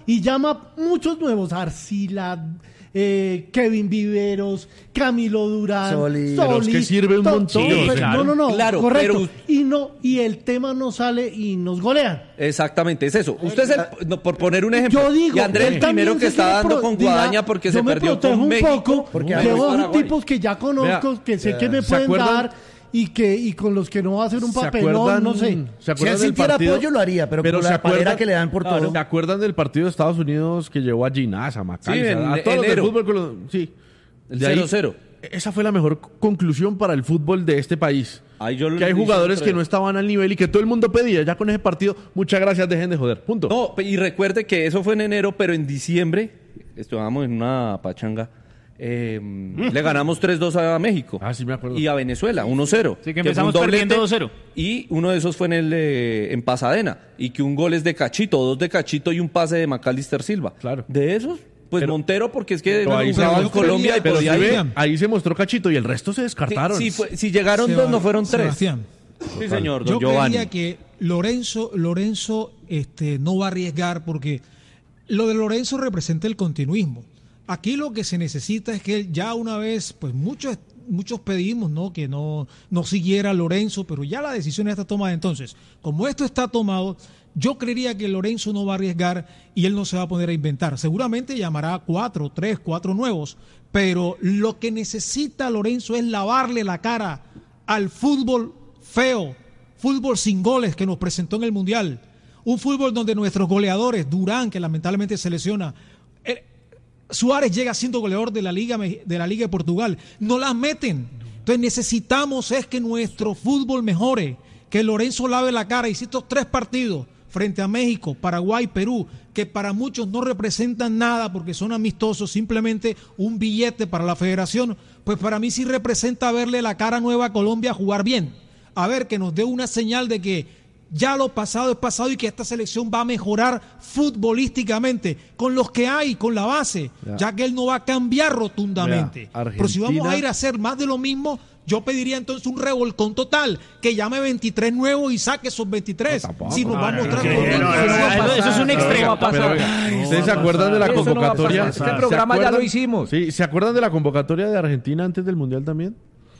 y llama muchos nuevos, Arcila, eh, Kevin Viveros, Camilo Durán, Solís. Pero es que sirve un to- montón. sí, Sí, pero- claro. no, no, no, Claro, correcto. pero- Y no, y el tema no sale y nos golean. Exactamente, es eso. Usted es el, no, por poner un ejemplo. Yo digo, y Andrés él el primero también que se está quiere dando pro- con diga, Guadaña porque yo se me perdió protejo con un México. poco, porque de hay dos Paraguay. tipos que ya conozco, Vea, que sé que me ¿se pueden acuerdan? dar y que y con los que no va a hacer un ¿Se papelón, acuerdan- no sé. ¿Se Si él acuerdan del sintiera partido? apoyo lo haría, pero, por ¿se la palera acuerdan- que le dan por Claro, todo. ¿Se acuerdan del partido de Estados Unidos que llevó a Ginás, a Macalester, Sí, en a todos los del enero. fútbol? Con los- sí. El De ahí- cero cero. Esa fue la mejor conclusión para el fútbol de este país. Ahí yo lo que hay dije jugadores otro que día. no estaban al nivel y que todo el mundo pedía ya con ese partido. Muchas gracias, dejen de joder. Punto. No, y recuerde que eso fue en enero, pero en diciembre estábamos en una pachanga. eh, le ganamos tres dos a México. Ah, sí me acuerdo. Y a Venezuela, uno cero. Sí, que fue empezamos un doblete, perdiendo dos cero. Y uno de esos fue en el eh, en Pasadena. Y que un gol es de Cachito, dos de Cachito y un pase de Macalister Silva. Claro. De esos, pues Pero- Montero, porque es que Pero ahí jugaba se- en Colombia y Pero podía si ir. ve, ahí se mostró Cachito y el resto se descartaron. Si, fue- si llegaron dos, no fueron tres. Sebastián, Sí, señor, yo don Giovanni. creía que Lorenzo, Lorenzo este, no va a arriesgar porque lo de Lorenzo representa el continuismo. Aquí lo que se necesita es que él ya una vez, pues muchos muchos pedimos, ¿no? Que no, no siguiera Lorenzo, pero ya la decisión está tomada. Entonces, como esto está tomado, yo creería que Lorenzo no va a arriesgar y él no se va a poner a inventar. Seguramente llamará a cuatro, tres, cuatro nuevos, pero lo que necesita Lorenzo es lavarle la cara al fútbol feo, fútbol sin goles que nos presentó en el Mundial. Un fútbol donde nuestros goleadores, Durán, que lamentablemente se lesiona, eh, Suárez llega siendo goleador de la Liga Me- de la Liga de Portugal, no las meten. Entonces necesitamos es que nuestro fútbol mejore, que Lorenzo lave la cara y si estos tres partidos frente a México, Paraguay, Perú, que para muchos no representan nada porque son amistosos, simplemente un billete para la federación, pues para mí sí representa verle la cara nueva a Colombia jugar bien. A ver, que nos dé una señal de que ya lo pasado es pasado y que esta selección va a mejorar futbolísticamente con los que hay, con la base, Ya. ya que él no va a cambiar rotundamente. Vea, Pero si vamos Argentina- a ir a hacer más de lo mismo, yo pediría entonces un revolcón total, que llame veintitrés nuevos y saque esos veintitrés. si nos va a mostrar no, todo no, lo no, que no, va a no, pasar. eso es un extremo. Pero, pero, oiga, ¿ustedes se acuerdan de la Eso no va a convocatoria? pasar. Este ¿Se programa ya acuerdan? lo hicimos. Sí, ¿se acuerdan de la convocatoria de Argentina antes del Mundial también?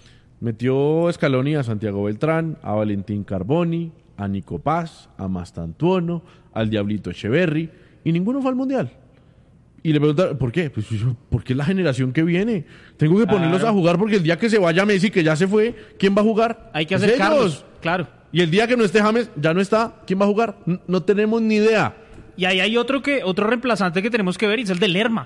Metió Scaloni a Santiago Beltrán, a Valentín Carboni, a Nico Paz, a Mastantuono, al Diablito Echeverry, y ninguno fue al Mundial. Y le preguntaron, ¿por qué? Pues yo, porque es la generación que viene. Tengo que ponerlos Claro. a jugar porque el día que se vaya Messi, que ya se fue, ¿quién va a jugar? Hay que Pues acercarlos, ellos. claro. Y el día que no esté James, ya no está, ¿quién va a jugar? N- No tenemos ni idea. Y ahí hay otro que otro reemplazante que tenemos que ver y es el de Lerma.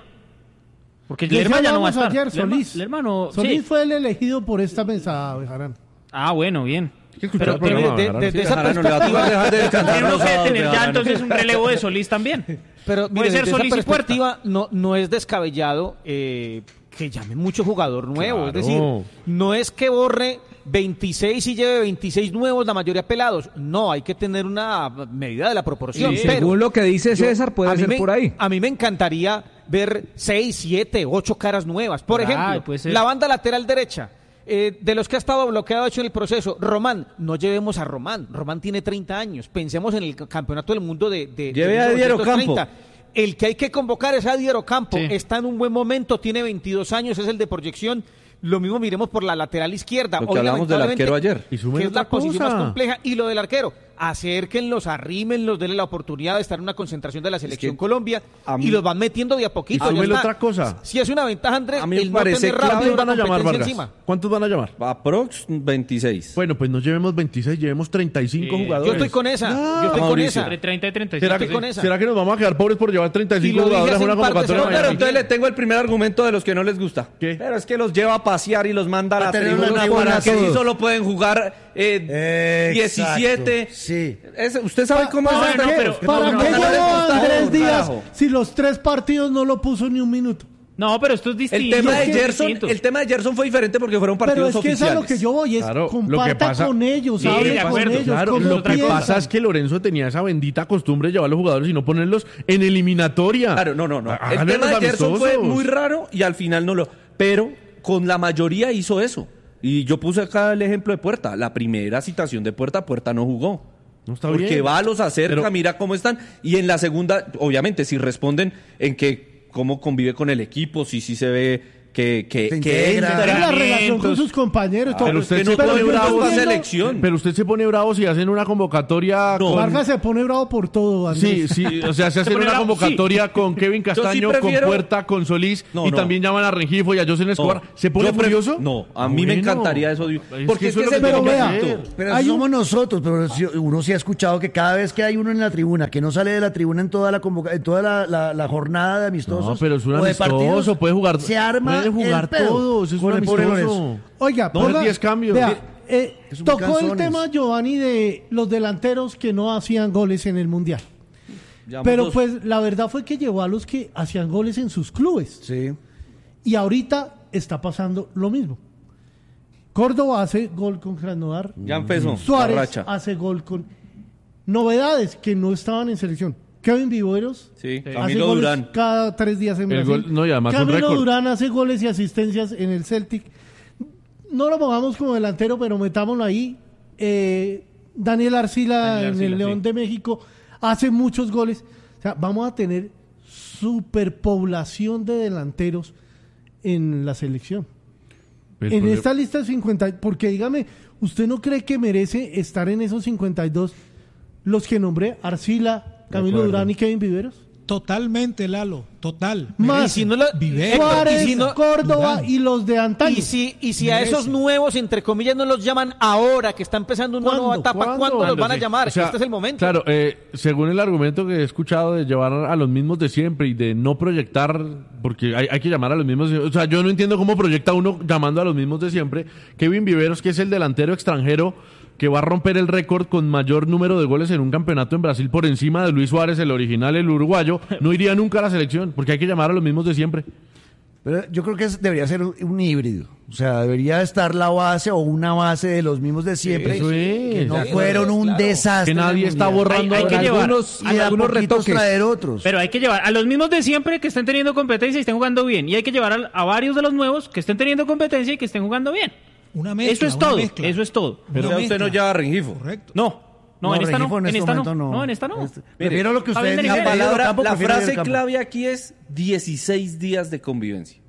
Porque ¿De Lerma qué ya no va a hablamos estar. ayer, Lerma, Solís? Lerma no. Solís sí. fue el elegido por esta mesa, Bejarán. Ah, bueno, bien. ¿Qué escuchó el Pero, pero programa, de- Bejarano? de- de Sí, esa Bejarano, le va a perspectiva- tocar dejar de descansar tiene uno los que sábados, tener ya Bejarano. entonces un relevo de Solís también. Pero Puede mire, ser desde esa Solís y Puerta. perspectiva no, no es descabellado eh, que llame mucho jugador nuevo. Es Claro. decir, no es que borre veintiséis y lleve veintiséis nuevos, la mayoría pelados. No, hay que tener una medida de la proporción. Sí, pero según lo que dice yo- César, puede a mí ser me- por ahí. A mí me encantaría ver seis, siete, ocho caras nuevas. Por Ah, ejemplo, puede ser. la banda lateral derecha. Eh, de los que ha estado bloqueado hecho en el proceso, Román, no llevemos a Román. Román tiene treinta años. Pensemos en el campeonato del mundo de, de, Lleve de a Dier Ocampo. mil novecientos treinta. El que hay que convocar es a Dier Ocampo. Sí. Está en un buen momento, tiene veintidós años, es el de proyección. Lo mismo miremos por la lateral izquierda. Lo que Hoy, hablamos del lamentablemente, arquero ayer. Y sumen que es otra la posición cosa. más compleja. Y lo del arquero, acérquenlos, arrímenlos, denle la oportunidad de estar en una concentración de la selección que Colombia a mí- y los van metiendo de a poquito. Y ya súmele está. otra cosa. Si es una ventaja, Andrés, A mí me el no parece tener clave. rápido ¿Cuántos van a una llamar, competencia Vargas? encima. ¿Cuántos van a llamar? Aprox veintiséis. Bueno, pues no llevemos veintiséis, llevemos treinta y cinco Sí. jugadores. Yo estoy con esa, Ah, yo estoy con Mauricio. esa. Entre treinta y treinta y ¿Será cinco. que, con esa. ¿Será que nos vamos a quedar pobres por llevar treinta y Y cinco lo dije jugadores a hace una un par de convocatoria? semanas. Pero mañana? entonces le tengo el primer argumento de los que no les gusta. ¿Qué? Pero es que los lleva a pasear y los manda a la tener tribuna una tribuna para que sí todos. solo pueden jugar eh, Exacto, diecisiete. sí. Es- ¿Usted sabe cómo ¿Para es qué, eso? pero- ¿para no, qué no, no, llevó no, a no, Andrés no, Díaz carajo. si los tres partidos no lo puso ni un minuto? No, pero esto es El distinto. tema de es Gerson, distinto. el tema de Gerson fue diferente porque fueron Pero partidos es que es a oficiales. lo que yo voy, es Claro, lo que comparta pasa- con ellos, Sí, hable de con acuerdo, ellos, Claro, cómo lo que piensan. pasa es que Lorenzo tenía esa bendita costumbre de llevar a los jugadores y no ponerlos en eliminatoria. Claro, no, no, no. El Háganle tema de los Gerson fue amistosos. muy raro y al final no lo... Pero con la mayoría hizo eso. Y yo puse acá el ejemplo de Puerta. La primera citación de Puerta, Puerta no jugó. No está porque bien. va, los acerca, Pero- mira cómo están. Y en la segunda, obviamente, si responden en que cómo convive con el equipo, si sí se ve que, que, Se que integra. entra. Es la relación con sus compañeros. todo. Pero usted que no se todo pone el mundo bravo. está entiendo- selección. Pero usted se pone bravo si hacen una convocatoria No. con... Vargas se pone bravo por todo, Andrés. Sí, sí, o sea, se hacen pone una bravo, convocatoria con Kevin Castaño, prefiero- con Puerta, con Solís, No, y no. también llaman a Rengifo y a José Escobar. ¿Se pone Yo pref- furioso? No, a Ah, mí me bueno. encantaría eso. Es Porque que es eso que es es lo el Pero vea, momento. Pero Hay así un- somos nosotros, pero si- uno sí ha escuchado que cada vez que hay uno en la tribuna, que no sale de la tribuna en toda la convoca- en toda la, la- la jornada de amistosos. No, pero es un o de amistoso, partidos, puede jugar- se arma puede jugar el pedo todos, es con un el pobre amistoso. Lorenzo. Oiga, No, ponga- diez cambios. vea, eh, Es un tocó el canzones. tema, Giovanni, de los delanteros que no hacían goles en el Mundial. Llevamos Pero dos. pues la verdad fue que llevó a los que hacían goles en sus clubes. Sí. Y ahorita está pasando lo mismo. Córdoba hace gol con Krasnodar. Ya empezó la Suárez racha. hace gol con... Novedades que no estaban en selección. Kevin Viveros Sí, hace Camilo goles Durán. cada tres días en El Brasil. gol- no, y además un Camilo récord. Durán hace goles y asistencias en el Celtic. No lo pongamos como delantero, pero metámoslo ahí. Eh, Daniel Arcila Daniel en Arcila, el León sí. de México hace muchos goles. O sea, vamos a tener superpoblación de delanteros en la selección. El en problema- esta lista de cincuenta, porque dígame, ¿usted no cree que merece estar en esos cincuenta y dos los que nombré? Arcila, Camilo acuerdo. Durán y Kevin Viveros. Totalmente, Lalo, total. Más Y si no lo- Viveros, Suárez, y si no- Córdoba Durán. y los de antaño. Y si, y si a Merece. esos nuevos, entre comillas, no los llaman ahora, que está empezando una ¿Cuándo? nueva etapa, ¿Cuándo? ¿cuándo, los van a Sí. llamar? O sea, Este es el momento. Claro, eh, según el argumento que he escuchado de llevar a los mismos de siempre y de no proyectar, porque hay, hay que llamar a los mismos. O sea, yo no entiendo cómo proyecta uno llamando a los mismos de siempre. Kevin Viveros, que es el delantero extranjero que va a romper el récord con mayor número de goles en un campeonato en Brasil por encima de Luis Suárez, el original, el uruguayo, no iría nunca a la selección, porque hay que llamar a los mismos de siempre. Pero yo creo que es- debería ser un, un híbrido. O sea, debería estar la base o una base de los mismos de siempre. Eso es. que no Sí, fueron un claro. desastre. Que nadie en el está Mundial. borrando Hay- hay que llevar algunos, Y de a algunos poquitos retoques. traer otros. Pero hay que llevar a los mismos de siempre que estén teniendo competencia y estén jugando bien. Y hay que llevar a, a varios de los nuevos que estén teniendo competencia y que estén jugando bien. Una mezcla, eso es una todo. mezcla. Eso es todo. Pero Una usted no mezcla. lleva a Rengifo. Correcto. No. No, No, en esta no. Rengifo en En este esta no. momento no. No, en esta no. Este- Prefiero lo que Fabián usted de diga. Nivel. La Pedro palabra, Campo, la prefiero frase Pedro Campo. clave aquí es dieciséis días de convivencia.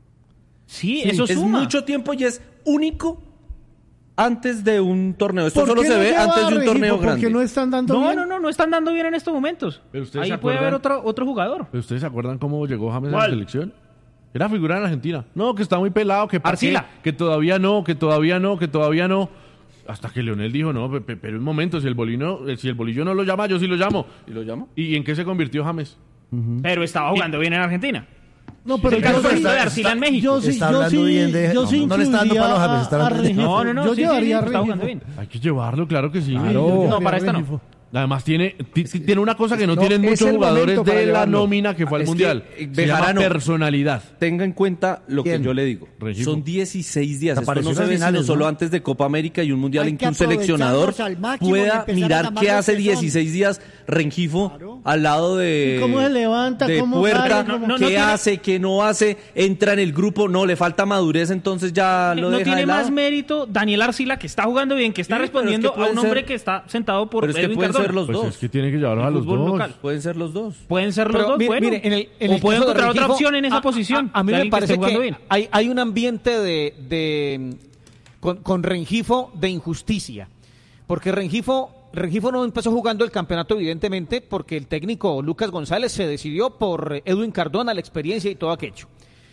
Sí, eso Es suma. mucho tiempo y es único antes de un torneo. Esto ¿Por solo qué se no ve lleva antes a de un Rengifo? torneo Porque grande. no están dando No, bien. no, no, no están dando bien en estos momentos. Pero ustedes Ahí se puede acuerdan- haber otro, otro jugador. ¿Pero ustedes se acuerdan cómo llegó James a la ¿Cuál? selección? Era figura en Argentina. No, que está muy pelado, que pa' Arcila. qué, que todavía no, que todavía no, que todavía no. Hasta que Leonel dijo, no, pe- pe- pero un momento, si el bolino, eh, si el bolillo no lo llama, yo sí lo llamo. ¿Y lo llamo? ¿Y en qué se convirtió James? Pero estaba jugando bien en Argentina. No, pero El yo caso sí- de Arcila en México. Yo sí, Está yo hablando sí, bien de- yo no, sí no le está dando incluiría palo a James, a- está a hablando de- Rengifo. No, no, no. Yo sí, sí, llevaría sí, a está Rengifo. jugando bien. Hay que llevarlo, claro que sí. Sí, yo llevaría No, a para esta no. Rengifo. Además tiene, ti- ti- tiene una cosa que no, No, tienen es muchos el jugadores momento para de la llevarlo. nómina que fue al Es que, Mundial. eh, Se llama Bejarano. personalidad. Tenga en cuenta lo ¿Quién? que yo le digo. Rengifo. Son dieciséis días. Esto Apareció no se en ve finales, sino solo ¿no? antes de Copa América y un Mundial Hay en que que un seleccionador aprovecharlos al máximo y pueda empezar a mirar llamar qué los hace que son. dieciséis días Rengifo Claro. al lado de, ¿Y cómo se levanta? de ¿Cómo Puerta, sale? ¿Cómo- No, no qué tiene- hace, qué no hace, entra en el grupo, no, le falta madurez, entonces ya lo No deja tiene de lado. más mérito Daniel Arcila, que está jugando bien, que está Sí, pero es que respondiendo a pueden un hombre ser- que está sentado por Pero es que Edwin pueden Cardona. ser los Pues dos. es que tiene que llevarlos a El los fútbol dos. local. Pueden ser los dos. Pueden ser los Pero dos, mire, bueno. mire, en el, en o el pueden caso de encontrar otra Rengifo, opción en esa a- posición. A, a mí de me alguien parece esté jugando que bien. hay, hay un ambiente de, de con, con Rengifo de injusticia. Porque Rengifo, Rengifo no empezó jugando el campeonato, evidentemente, porque el técnico Lucas González se decidió por Edwin Cardona, la experiencia y todo aquello.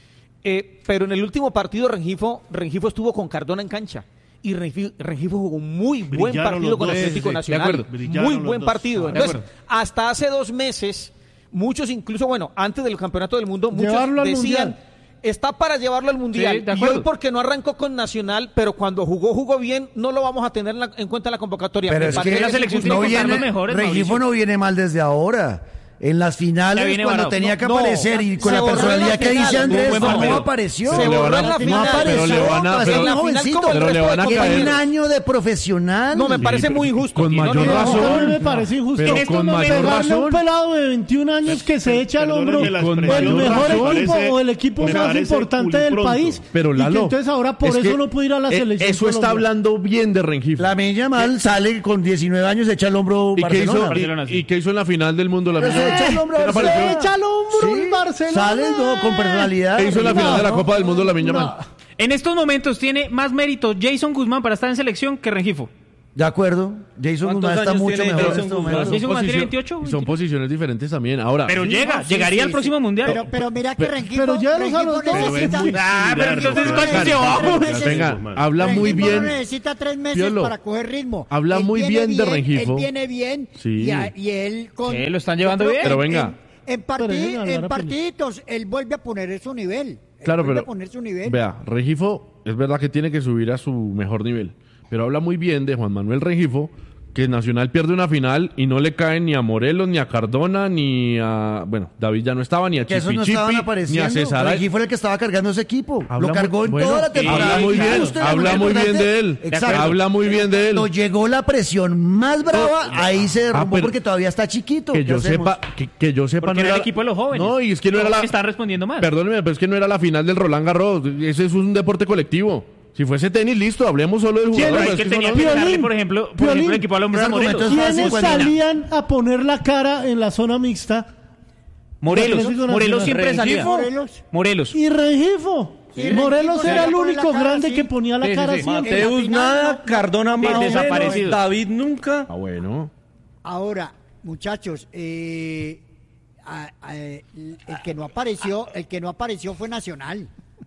Eh, pero en el último partido Rengifo, Rengifo estuvo con Cardona en cancha. Y Rengifo, Rengifo jugó un muy buen Brillaron partido los con dos, Atlético sí, sí, Nacional. de acuerdo. Brillaron Muy los buen dos. partido. Ah, de Entonces, acuerdo. hasta hace dos meses, muchos incluso, bueno, antes del Campeonato del Mundo, muchos Llevarlo al decían, Mundial. está para llevarlo al Mundial. Sí, de y acuerdo. hoy porque no arrancó con Nacional, pero cuando jugó, jugó bien, no lo vamos a tener en, la- en cuenta en la convocatoria. Pero Me es parece que la selección no tiene que contar viene, los mejores, Rengifo Mauricio. no viene mal desde ahora. En las Ya finales, viene cuando varado. tenía que No, aparecer y con se la borró en personalidad la que final. dice Andrés, Buen no partido. apareció. Se No borró en la apareció, final. Pero le van a- pues, pero- es un la final jovencito. como el Pero le resto van de a Tiene caer. un año de profesional. No, me parece muy injusto. Con aquí, no, mayor no, no, razón. no, A mí me parece injusto. Pero En estos con momentos, mayor pegarle a un razón. pelado de veintiún años que se echa al hombro Perdónenme la con el expresión, mayor mejor razón. equipo parece- o el equipo me más parece importante muy del pronto. país. Pero y Lalo, que entonces ahora por es eso que, no puede ir a la eh, selección. Eso está Colombia. hablando bien de Rengifo. La Mella Mal sale con diecinueve años, se echa el hombro ¿Y qué, hizo, Barcelona. Barcelona, sí. y, y qué hizo en la final del mundo? La Pero se echa el hombro ¿Qué le Barcelona. pareció? Se echa al hombro Sí, el Barcelona. Sale no, con personalidad. ¿Qué hizo en la No, final de la no. Copa del Mundo la Miña No. Mal? En estos momentos tiene más mérito Jason Guzmán para estar en selección que Rengifo. De acuerdo. Jason ¿Cuántos Guzmán está años mucho tiene mejor en Jason este Guzmán? momento. Jason Guzmán tiene Posicio- veintiocho, Son veintiocho. posiciones diferentes también. Ahora, Pero Sí, llega, no, sí, llegaría sí, al próximo sí. mundial. Pero, pero mira que Pero- Rengifo, pero ya los a los Rengifo dos. necesita... muy Ah, pero largo, entonces pero- ¿cuántos Rengifo llevamos? necesita- venga, habla muy Rengifo bien. necesita tres meses Piolo, para coger ritmo. habla Él muy viene bien de Rengifo. Él viene bien Sí. y, a- y él con... ¿Qué? ¿Lo están llevando yo creo bien? que Pero en- venga. En, en, partid- Pero dejen hablar en a Piolo. partiditos, él vuelve a poner su nivel. Él Claro, vuelve pero a poner su nivel. vea, Rengifo es verdad que tiene que subir a su mejor nivel, pero habla muy bien de Juan Manuel Rengifo, que Nacional pierde una final y no le cae ni a Morelos, ni a Cardona, ni a... Bueno, David ya no estaba, ni a Que esos no Chipi estaban Chipi, ni a apareciendo. César. Rengifo era el que estaba cargando ese equipo. Habla Lo cargó muy- en bueno, toda la sí, temporada. habla muy bien, Usted, habla muy muy bien importante. de él. Exacto. Habla muy bien de él. Cuando llegó la presión más brava, ahí se derrumbó Ah, pero- porque todavía está chiquito. Que ¿Qué yo hacemos? sepa, que, que yo sepa Porque no era el equipo de los jóvenes. No, y es que no era la... Que están respondiendo mal. Perdóneme, pero es que no era la final del Roland Garros. Ese es un deporte colectivo. Si fuese tenis, listo, hablemos solo del Pero jugador. es que son tenía que once. Piolín, darle, por ejemplo, por Piolín, ejemplo, el equipo al hombre a ese argumento Morelos. es fácil, ¿Quiénes Juanina. salían a poner la cara en la zona mixta? Morelos, Atlético Morelos Nacional. siempre salía. Morelos. Morelos. Y Rengifo. Sí, Morelos Rengifo era el salía a poner único la cara, grande sí. que ponía la Sí, sí, cara sí. siempre. En la Mateus final, nada, no. Cardona más o menos, Desaparecidos. David nunca. Ah, bueno. Ahora, muchachos, eh, a- a- el que no apareció, el que no apareció fue Nacional.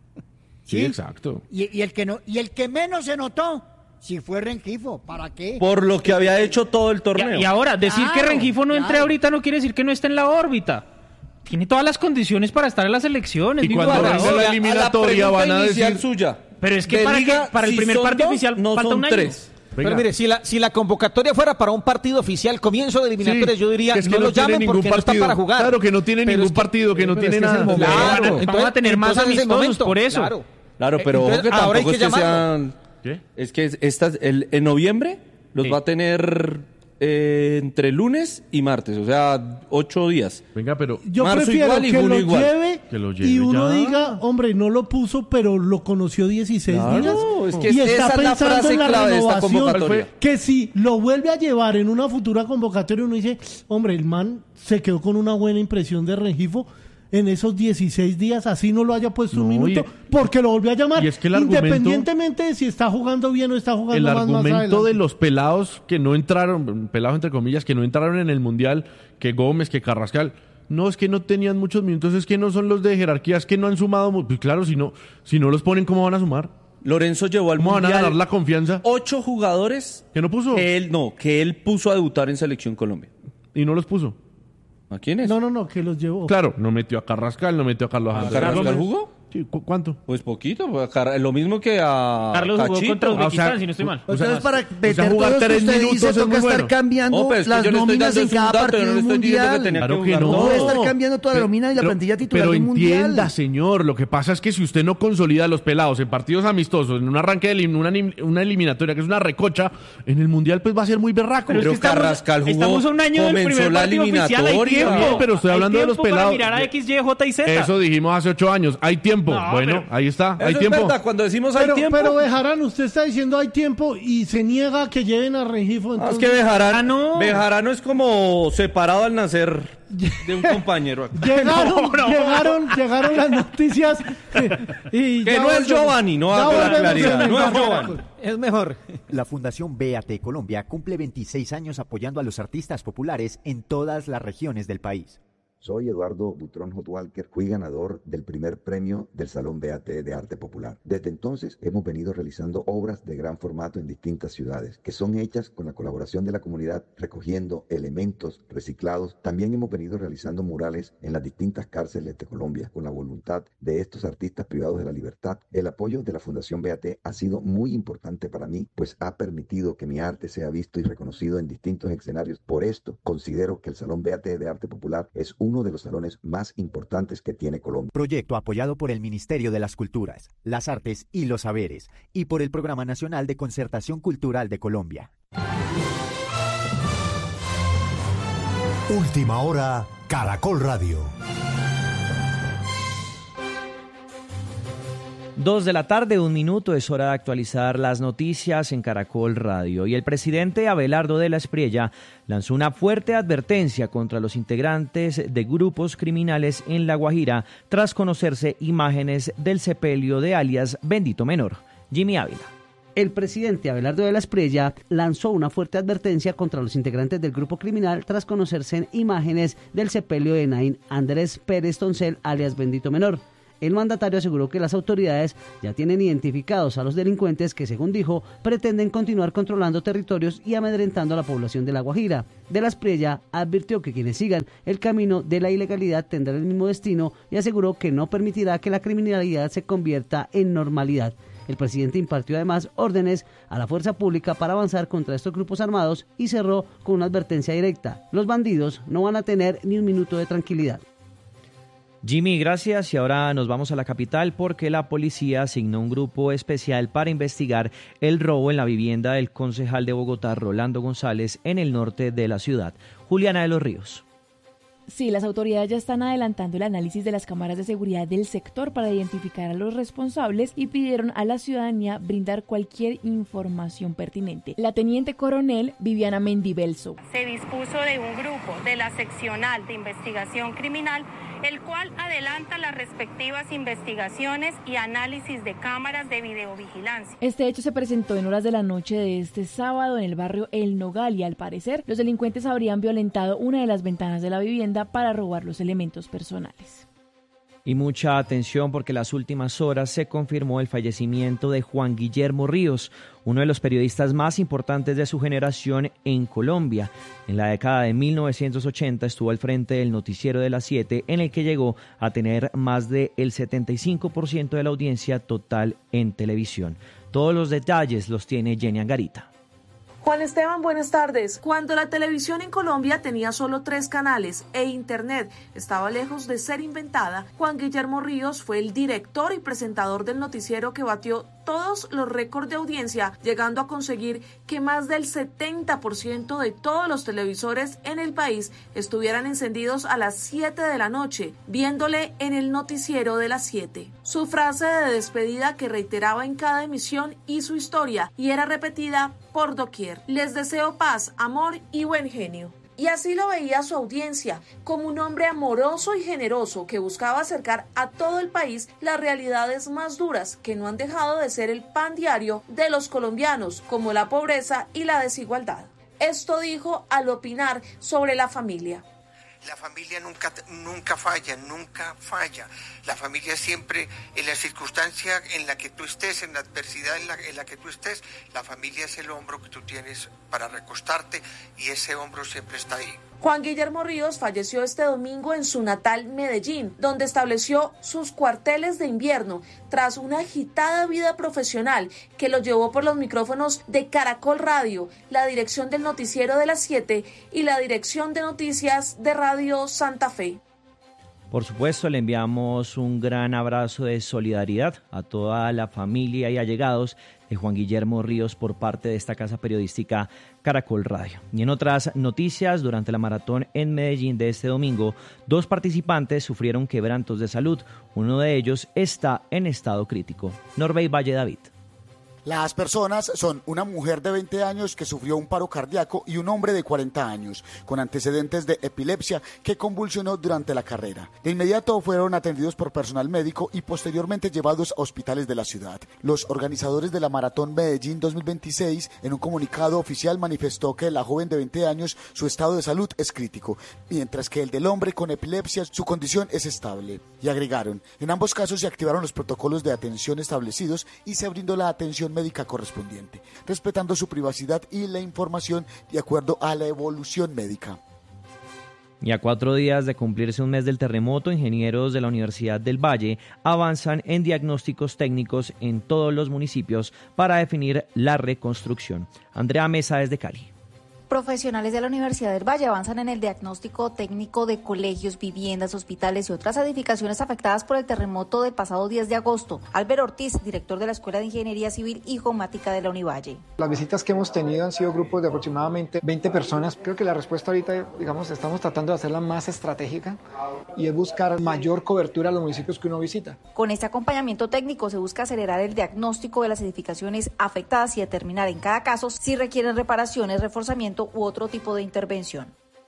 Sí, exacto. Y, y el que no, y el que menos se notó, sí fue Rengifo. ¿Para qué? Por lo que había hecho todo el torneo. Y, y ahora, decir que Claro, Rengifo no entre claro. ahorita no quiere decir que no esté en la órbita. Tiene todas las condiciones para estar en la selección. Es Y muy cuando jugador. venga la eliminatoria pregunta van a inicial decir... suya. Pero es que De para, liga, que- para el si primer son partido dos, oficial no falta son un año. tres. Pero Venga. mire, si la, si la convocatoria fuera para un partido oficial, comienzo de eliminatorias, Sí, yo diría, que es que no, no lo tiene llamen ningún porque no está partido. para jugar. Claro, que no tiene Pero ningún es que- partido, que no pero es tiene que es el nada. momento. Claro, Vamos a tener más entonces es el amistosos, momento. por eso. Claro. Claro, pero Entonces, ojo que ahora hay tampoco que es que llamarlo. sean... ¿Qué? Es que estas, el, en noviembre los Sí. va a tener eh, entre lunes y martes, o sea, ocho días. Venga, pero... Yo Marzo prefiero igual y que lo junio igual. lleve Que lo lleve y uno ya. diga, hombre, no lo puso, pero lo conoció dieciséis Claro, días. es que y esa está es la pensando frase en la clave de esta renovación. convocatoria. Que si lo vuelve a llevar en una futura convocatoria, uno dice, hombre, el man se quedó con una buena impresión de Rengifo en esos dieciséis días, así no lo haya puesto un No, minuto, y- porque lo volvió a llamar, y es que el argumento- independientemente de si está jugando bien o está jugando El más, más argumento adelante. de los pelados que no entraron, pelados entre comillas, que no entraron en el Mundial, que Gómez, que Carrascal, no, es que no tenían muchos minutos, es que no son los de jerarquía, es que no han sumado, mu- pues claro, si no, si no los ponen, ¿cómo van a sumar? Lorenzo llevó al ¿Cómo van a mundial ganar la confianza? ocho jugadores ¿Que no puso? que él no, que él puso a debutar en Selección Colombia. Y no los puso. ¿A quién es? No, no, no, que los llevó. Claro, no metió a Carrascal, no metió a Carlos ¿A Andrés. Carrascal Gómez. jugó? Sí, ¿cu- ¿cuánto? Pues poquito, pues, Car- lo mismo que a Carlos jugó Cachito. contra Ah, o sea, Uzbekistán, si no estoy mal. o sea, Entonces, para o sea, meter jugar todo esto tres que usted minutos dice, es toca muy estar bueno. cambiando No, pero es que las yo le estoy nóminas dando en es un cada dato, yo partido no le estoy diciendo que mundial. tenía Claro que que jugar no. todo. Puede estar cambiando toda la Pero- nómina y la pero- plantilla titular Pero de un entienda, mundial. señor, lo que pasa es que si usted no consolida a los pelados en partidos amistosos, en un arranque de elim- una, elim- una eliminatoria que es una recocha, en el mundial pues va a ser muy berraco. Pero es Pero que estamos- Carrascal jugó, Estamos a un año del comenzó primer la partido oficial, hay eliminatoria. tiempo. Bien, pero estoy Hay hablando de los tiempo pelados. para mirar a X, Y, J y Z. Eso dijimos hace ocho años. Hay tiempo. No, bueno, pero- ahí está. Eso Hay es tiempo. verdad, cuando decimos hay Pero, tiempo. pero Bejarano, usted está diciendo hay tiempo y se niega a que lleven a Rengifo. Ah, es Entonces, que Bejarano, Ah, no. Bejarano es como separado al nacer de un compañero. llegaron, No, no. llegaron, llegaron las noticias. Y Que ya no es volvemos. Giovanni, no Ya hago la volvemos claridad, en el no es Bajo Giovanni. Caracol. Es mejor. La Fundación Véate Colombia cumple veintiséis años apoyando a los artistas populares en todas las regiones del país. Soy Eduardo Butrón Hotwalker, fui ganador del primer premio del Salón B A T de Arte Popular. Desde entonces hemos venido realizando obras de gran formato en distintas ciudades, que son hechas con la colaboración de la comunidad, recogiendo elementos reciclados. También hemos venido realizando murales en las distintas cárceles de Colombia, con la voluntad de estos artistas privados de la libertad. El apoyo de la Fundación B A T ha sido muy importante para mí, pues ha permitido que mi arte sea visto y reconocido en distintos escenarios. Por esto, considero que el Salón B A T de Arte Popular es uno de los salones más importantes que tiene Colombia. Proyecto apoyado por el Ministerio de las Culturas, las Artes y los Saberes y por el Programa Nacional de Concertación Cultural de Colombia. Última hora, Caracol Radio. Dos de la tarde, un minuto, es hora de actualizar las noticias en Caracol Radio. Y el presidente Abelardo de la Espriella lanzó una fuerte advertencia contra los integrantes de grupos criminales en La Guajira tras conocerse imágenes del sepelio de alias Bendito Menor. Jimmy Ávila. El presidente Abelardo de la Espriella lanzó una fuerte advertencia contra los integrantes del grupo criminal tras conocerse imágenes del sepelio de Naín Andrés Pérez Toncel, alias Bendito Menor. El mandatario aseguró que las autoridades ya tienen identificados a los delincuentes que, según dijo, pretenden continuar controlando territorios y amedrentando a la población de La Guajira. De la Espriella advirtió que quienes sigan el camino de la ilegalidad tendrán el mismo destino y aseguró que no permitirá que la criminalidad se convierta en normalidad. El presidente impartió además órdenes a la fuerza pública para avanzar contra estos grupos armados y cerró con una advertencia directa: los bandidos no van a tener ni un minuto de tranquilidad. Jimmy, gracias. Y ahora nos vamos a la capital porque la policía asignó un grupo especial para investigar el robo en la vivienda del concejal de Bogotá, Rolando González, en el norte de la ciudad. Juliana de los Ríos. Sí, las autoridades ya están adelantando el análisis de las cámaras de seguridad del sector para identificar a los responsables y pidieron a la ciudadanía brindar cualquier información pertinente. La teniente coronel Viviana Mendibelso. Se dispuso de un grupo de la seccional de investigación criminal, el cual adelanta las respectivas investigaciones y análisis de cámaras de videovigilancia. Este hecho se presentó en horas de la noche de este sábado en el barrio El Nogal y al parecer los delincuentes habrían violentado una de las ventanas de la vivienda para robar los elementos personales. Y mucha atención porque en las últimas horas se confirmó el fallecimiento de Juan Guillermo Ríos, uno de los periodistas más importantes de su generación en Colombia. En la década de mil novecientos ochenta estuvo al frente del noticiero de las siete, en el que llegó a tener más del setenta y cinco por ciento de la audiencia total en televisión. Todos los detalles los tiene Jenny Angarita. Juan Esteban, buenas tardes. Cuando la televisión en Colombia tenía solo tres canales e Internet estaba lejos de ser inventada, Juan Guillermo Ríos fue el director y presentador del noticiero que batió todos los récords de audiencia, llegando a conseguir que más del setenta por ciento de todos los televisores en el país estuvieran encendidos a las siete de la noche, viéndole en el noticiero de las siete. Su frase de despedida que reiteraba en cada emisión y su historia, y era repetida por doquier: les deseo paz, amor y buen genio. Y así lo veía su audiencia, como un hombre amoroso y generoso que buscaba acercar a todo el país las realidades más duras que no han dejado de ser el pan diario de los colombianos, como la pobreza y la desigualdad. Esto dijo al opinar sobre la familia. La familia nunca, nunca falla, nunca falla. La familia siempre, en la circunstancia en la que tú estés, en la adversidad en la, en la que tú estés, la familia es el hombro que tú tienes para recostarte y ese hombro siempre está ahí. Juan Guillermo Ríos falleció este domingo en su natal Medellín, donde estableció sus cuarteles de invierno tras una agitada vida profesional que lo llevó por los micrófonos de Caracol Radio, la dirección del noticiero de las siete y la dirección de noticias de Radio Santa Fe. Por supuesto, le enviamos un gran abrazo de solidaridad a toda la familia y allegados de Juan Guillermo Ríos por parte de esta casa periodística Caracol Radio. Y en otras noticias, durante la maratón en Medellín de este domingo, dos participantes sufrieron quebrantos de salud. Uno de ellos está en estado crítico. Norbey Valle David. Las personas son una mujer de veinte años que sufrió un paro cardíaco y un hombre de cuarenta años con antecedentes de epilepsia que convulsionó durante la carrera. De inmediato fueron atendidos por personal médico y posteriormente llevados a hospitales de la ciudad. Los organizadores de la Maratón Medellín dos mil veintiséis en un comunicado oficial manifestó que la joven de veinte años su estado de salud es crítico, mientras que el del hombre con epilepsia su condición es estable. Y agregaron, en ambos casos se activaron los protocolos de atención establecidos y se brindó la atención médica correspondiente, respetando su privacidad y la información de acuerdo a la evolución médica. Y a cuatro días de cumplirse un mes del terremoto, ingenieros de la Universidad del Valle avanzan en diagnósticos técnicos en todos los municipios para definir la reconstrucción. Andrea Mesa desde Cali. Profesionales de la Universidad del Valle avanzan en el diagnóstico técnico de colegios, viviendas, hospitales y otras edificaciones afectadas por el terremoto del pasado diez de agosto. Álvaro Ortiz, director de la Escuela de Ingeniería Civil y Geomática de la Univalle. Las visitas que hemos tenido han sido grupos de aproximadamente veinte personas. Creo que la respuesta ahorita, digamos, estamos tratando de hacerla más estratégica y es buscar mayor cobertura a los municipios que uno visita. Con este acompañamiento técnico se busca acelerar el diagnóstico de las edificaciones afectadas y determinar en cada caso si requieren reparaciones, reforzamiento u otro tipo de intervención.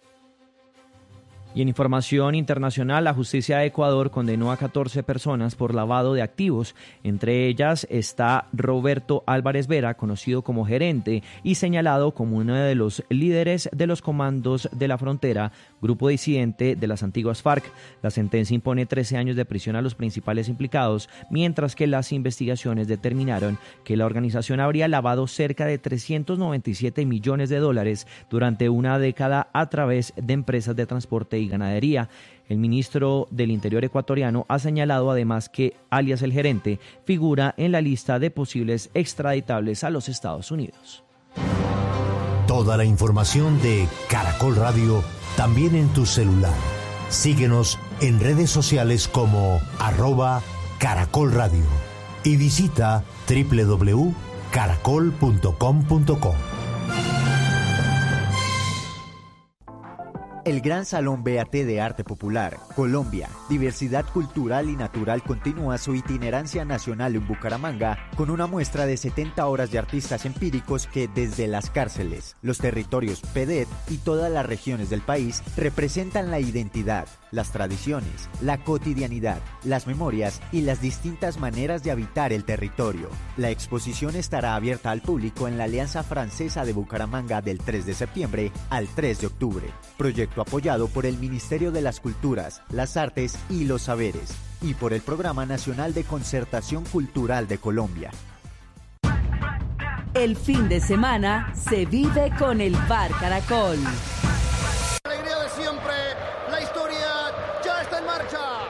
Y en información internacional, la justicia de Ecuador condenó a catorce personas por lavado de activos. Entre ellas está Roberto Álvarez Vera, conocido como gerente y señalado como uno de los líderes de los comandos de la frontera, grupo disidente de las antiguas FARC. La sentencia impone trece años de prisión a los principales implicados, mientras que las investigaciones determinaron que la organización habría lavado cerca de trescientos noventa y siete millones de dólares durante una década a través de empresas de transporte y ganadería. El ministro del Interior ecuatoriano ha señalado además que, alias el gerente, figura en la lista de posibles extraditables a los Estados Unidos. Toda la información de Caracol Radio también en tu celular. Síguenos en redes sociales como arroba Caracol Radio y visita doble u doble u doble u punto caracol punto com punto co. El Gran Salón B A T de Arte Popular, Colombia, Diversidad Cultural y Natural continúa su itinerancia nacional en Bucaramanga con una muestra de setenta horas de artistas empíricos que desde las cárceles, los territorios P D E T y todas las regiones del país representan la identidad, las tradiciones, la cotidianidad, las memorias y las distintas maneras de habitar el territorio. La exposición estará abierta al público en la Alianza Francesa de Bucaramanga del tres de septiembre al tres de octubre. Proyecto apoyado por el Ministerio de las Culturas, las Artes y los Saberes y por el Programa Nacional de Concertación Cultural de Colombia. El fin de semana se vive con el Bar Caracol. La alegría de siempre, la historia ya está en marcha.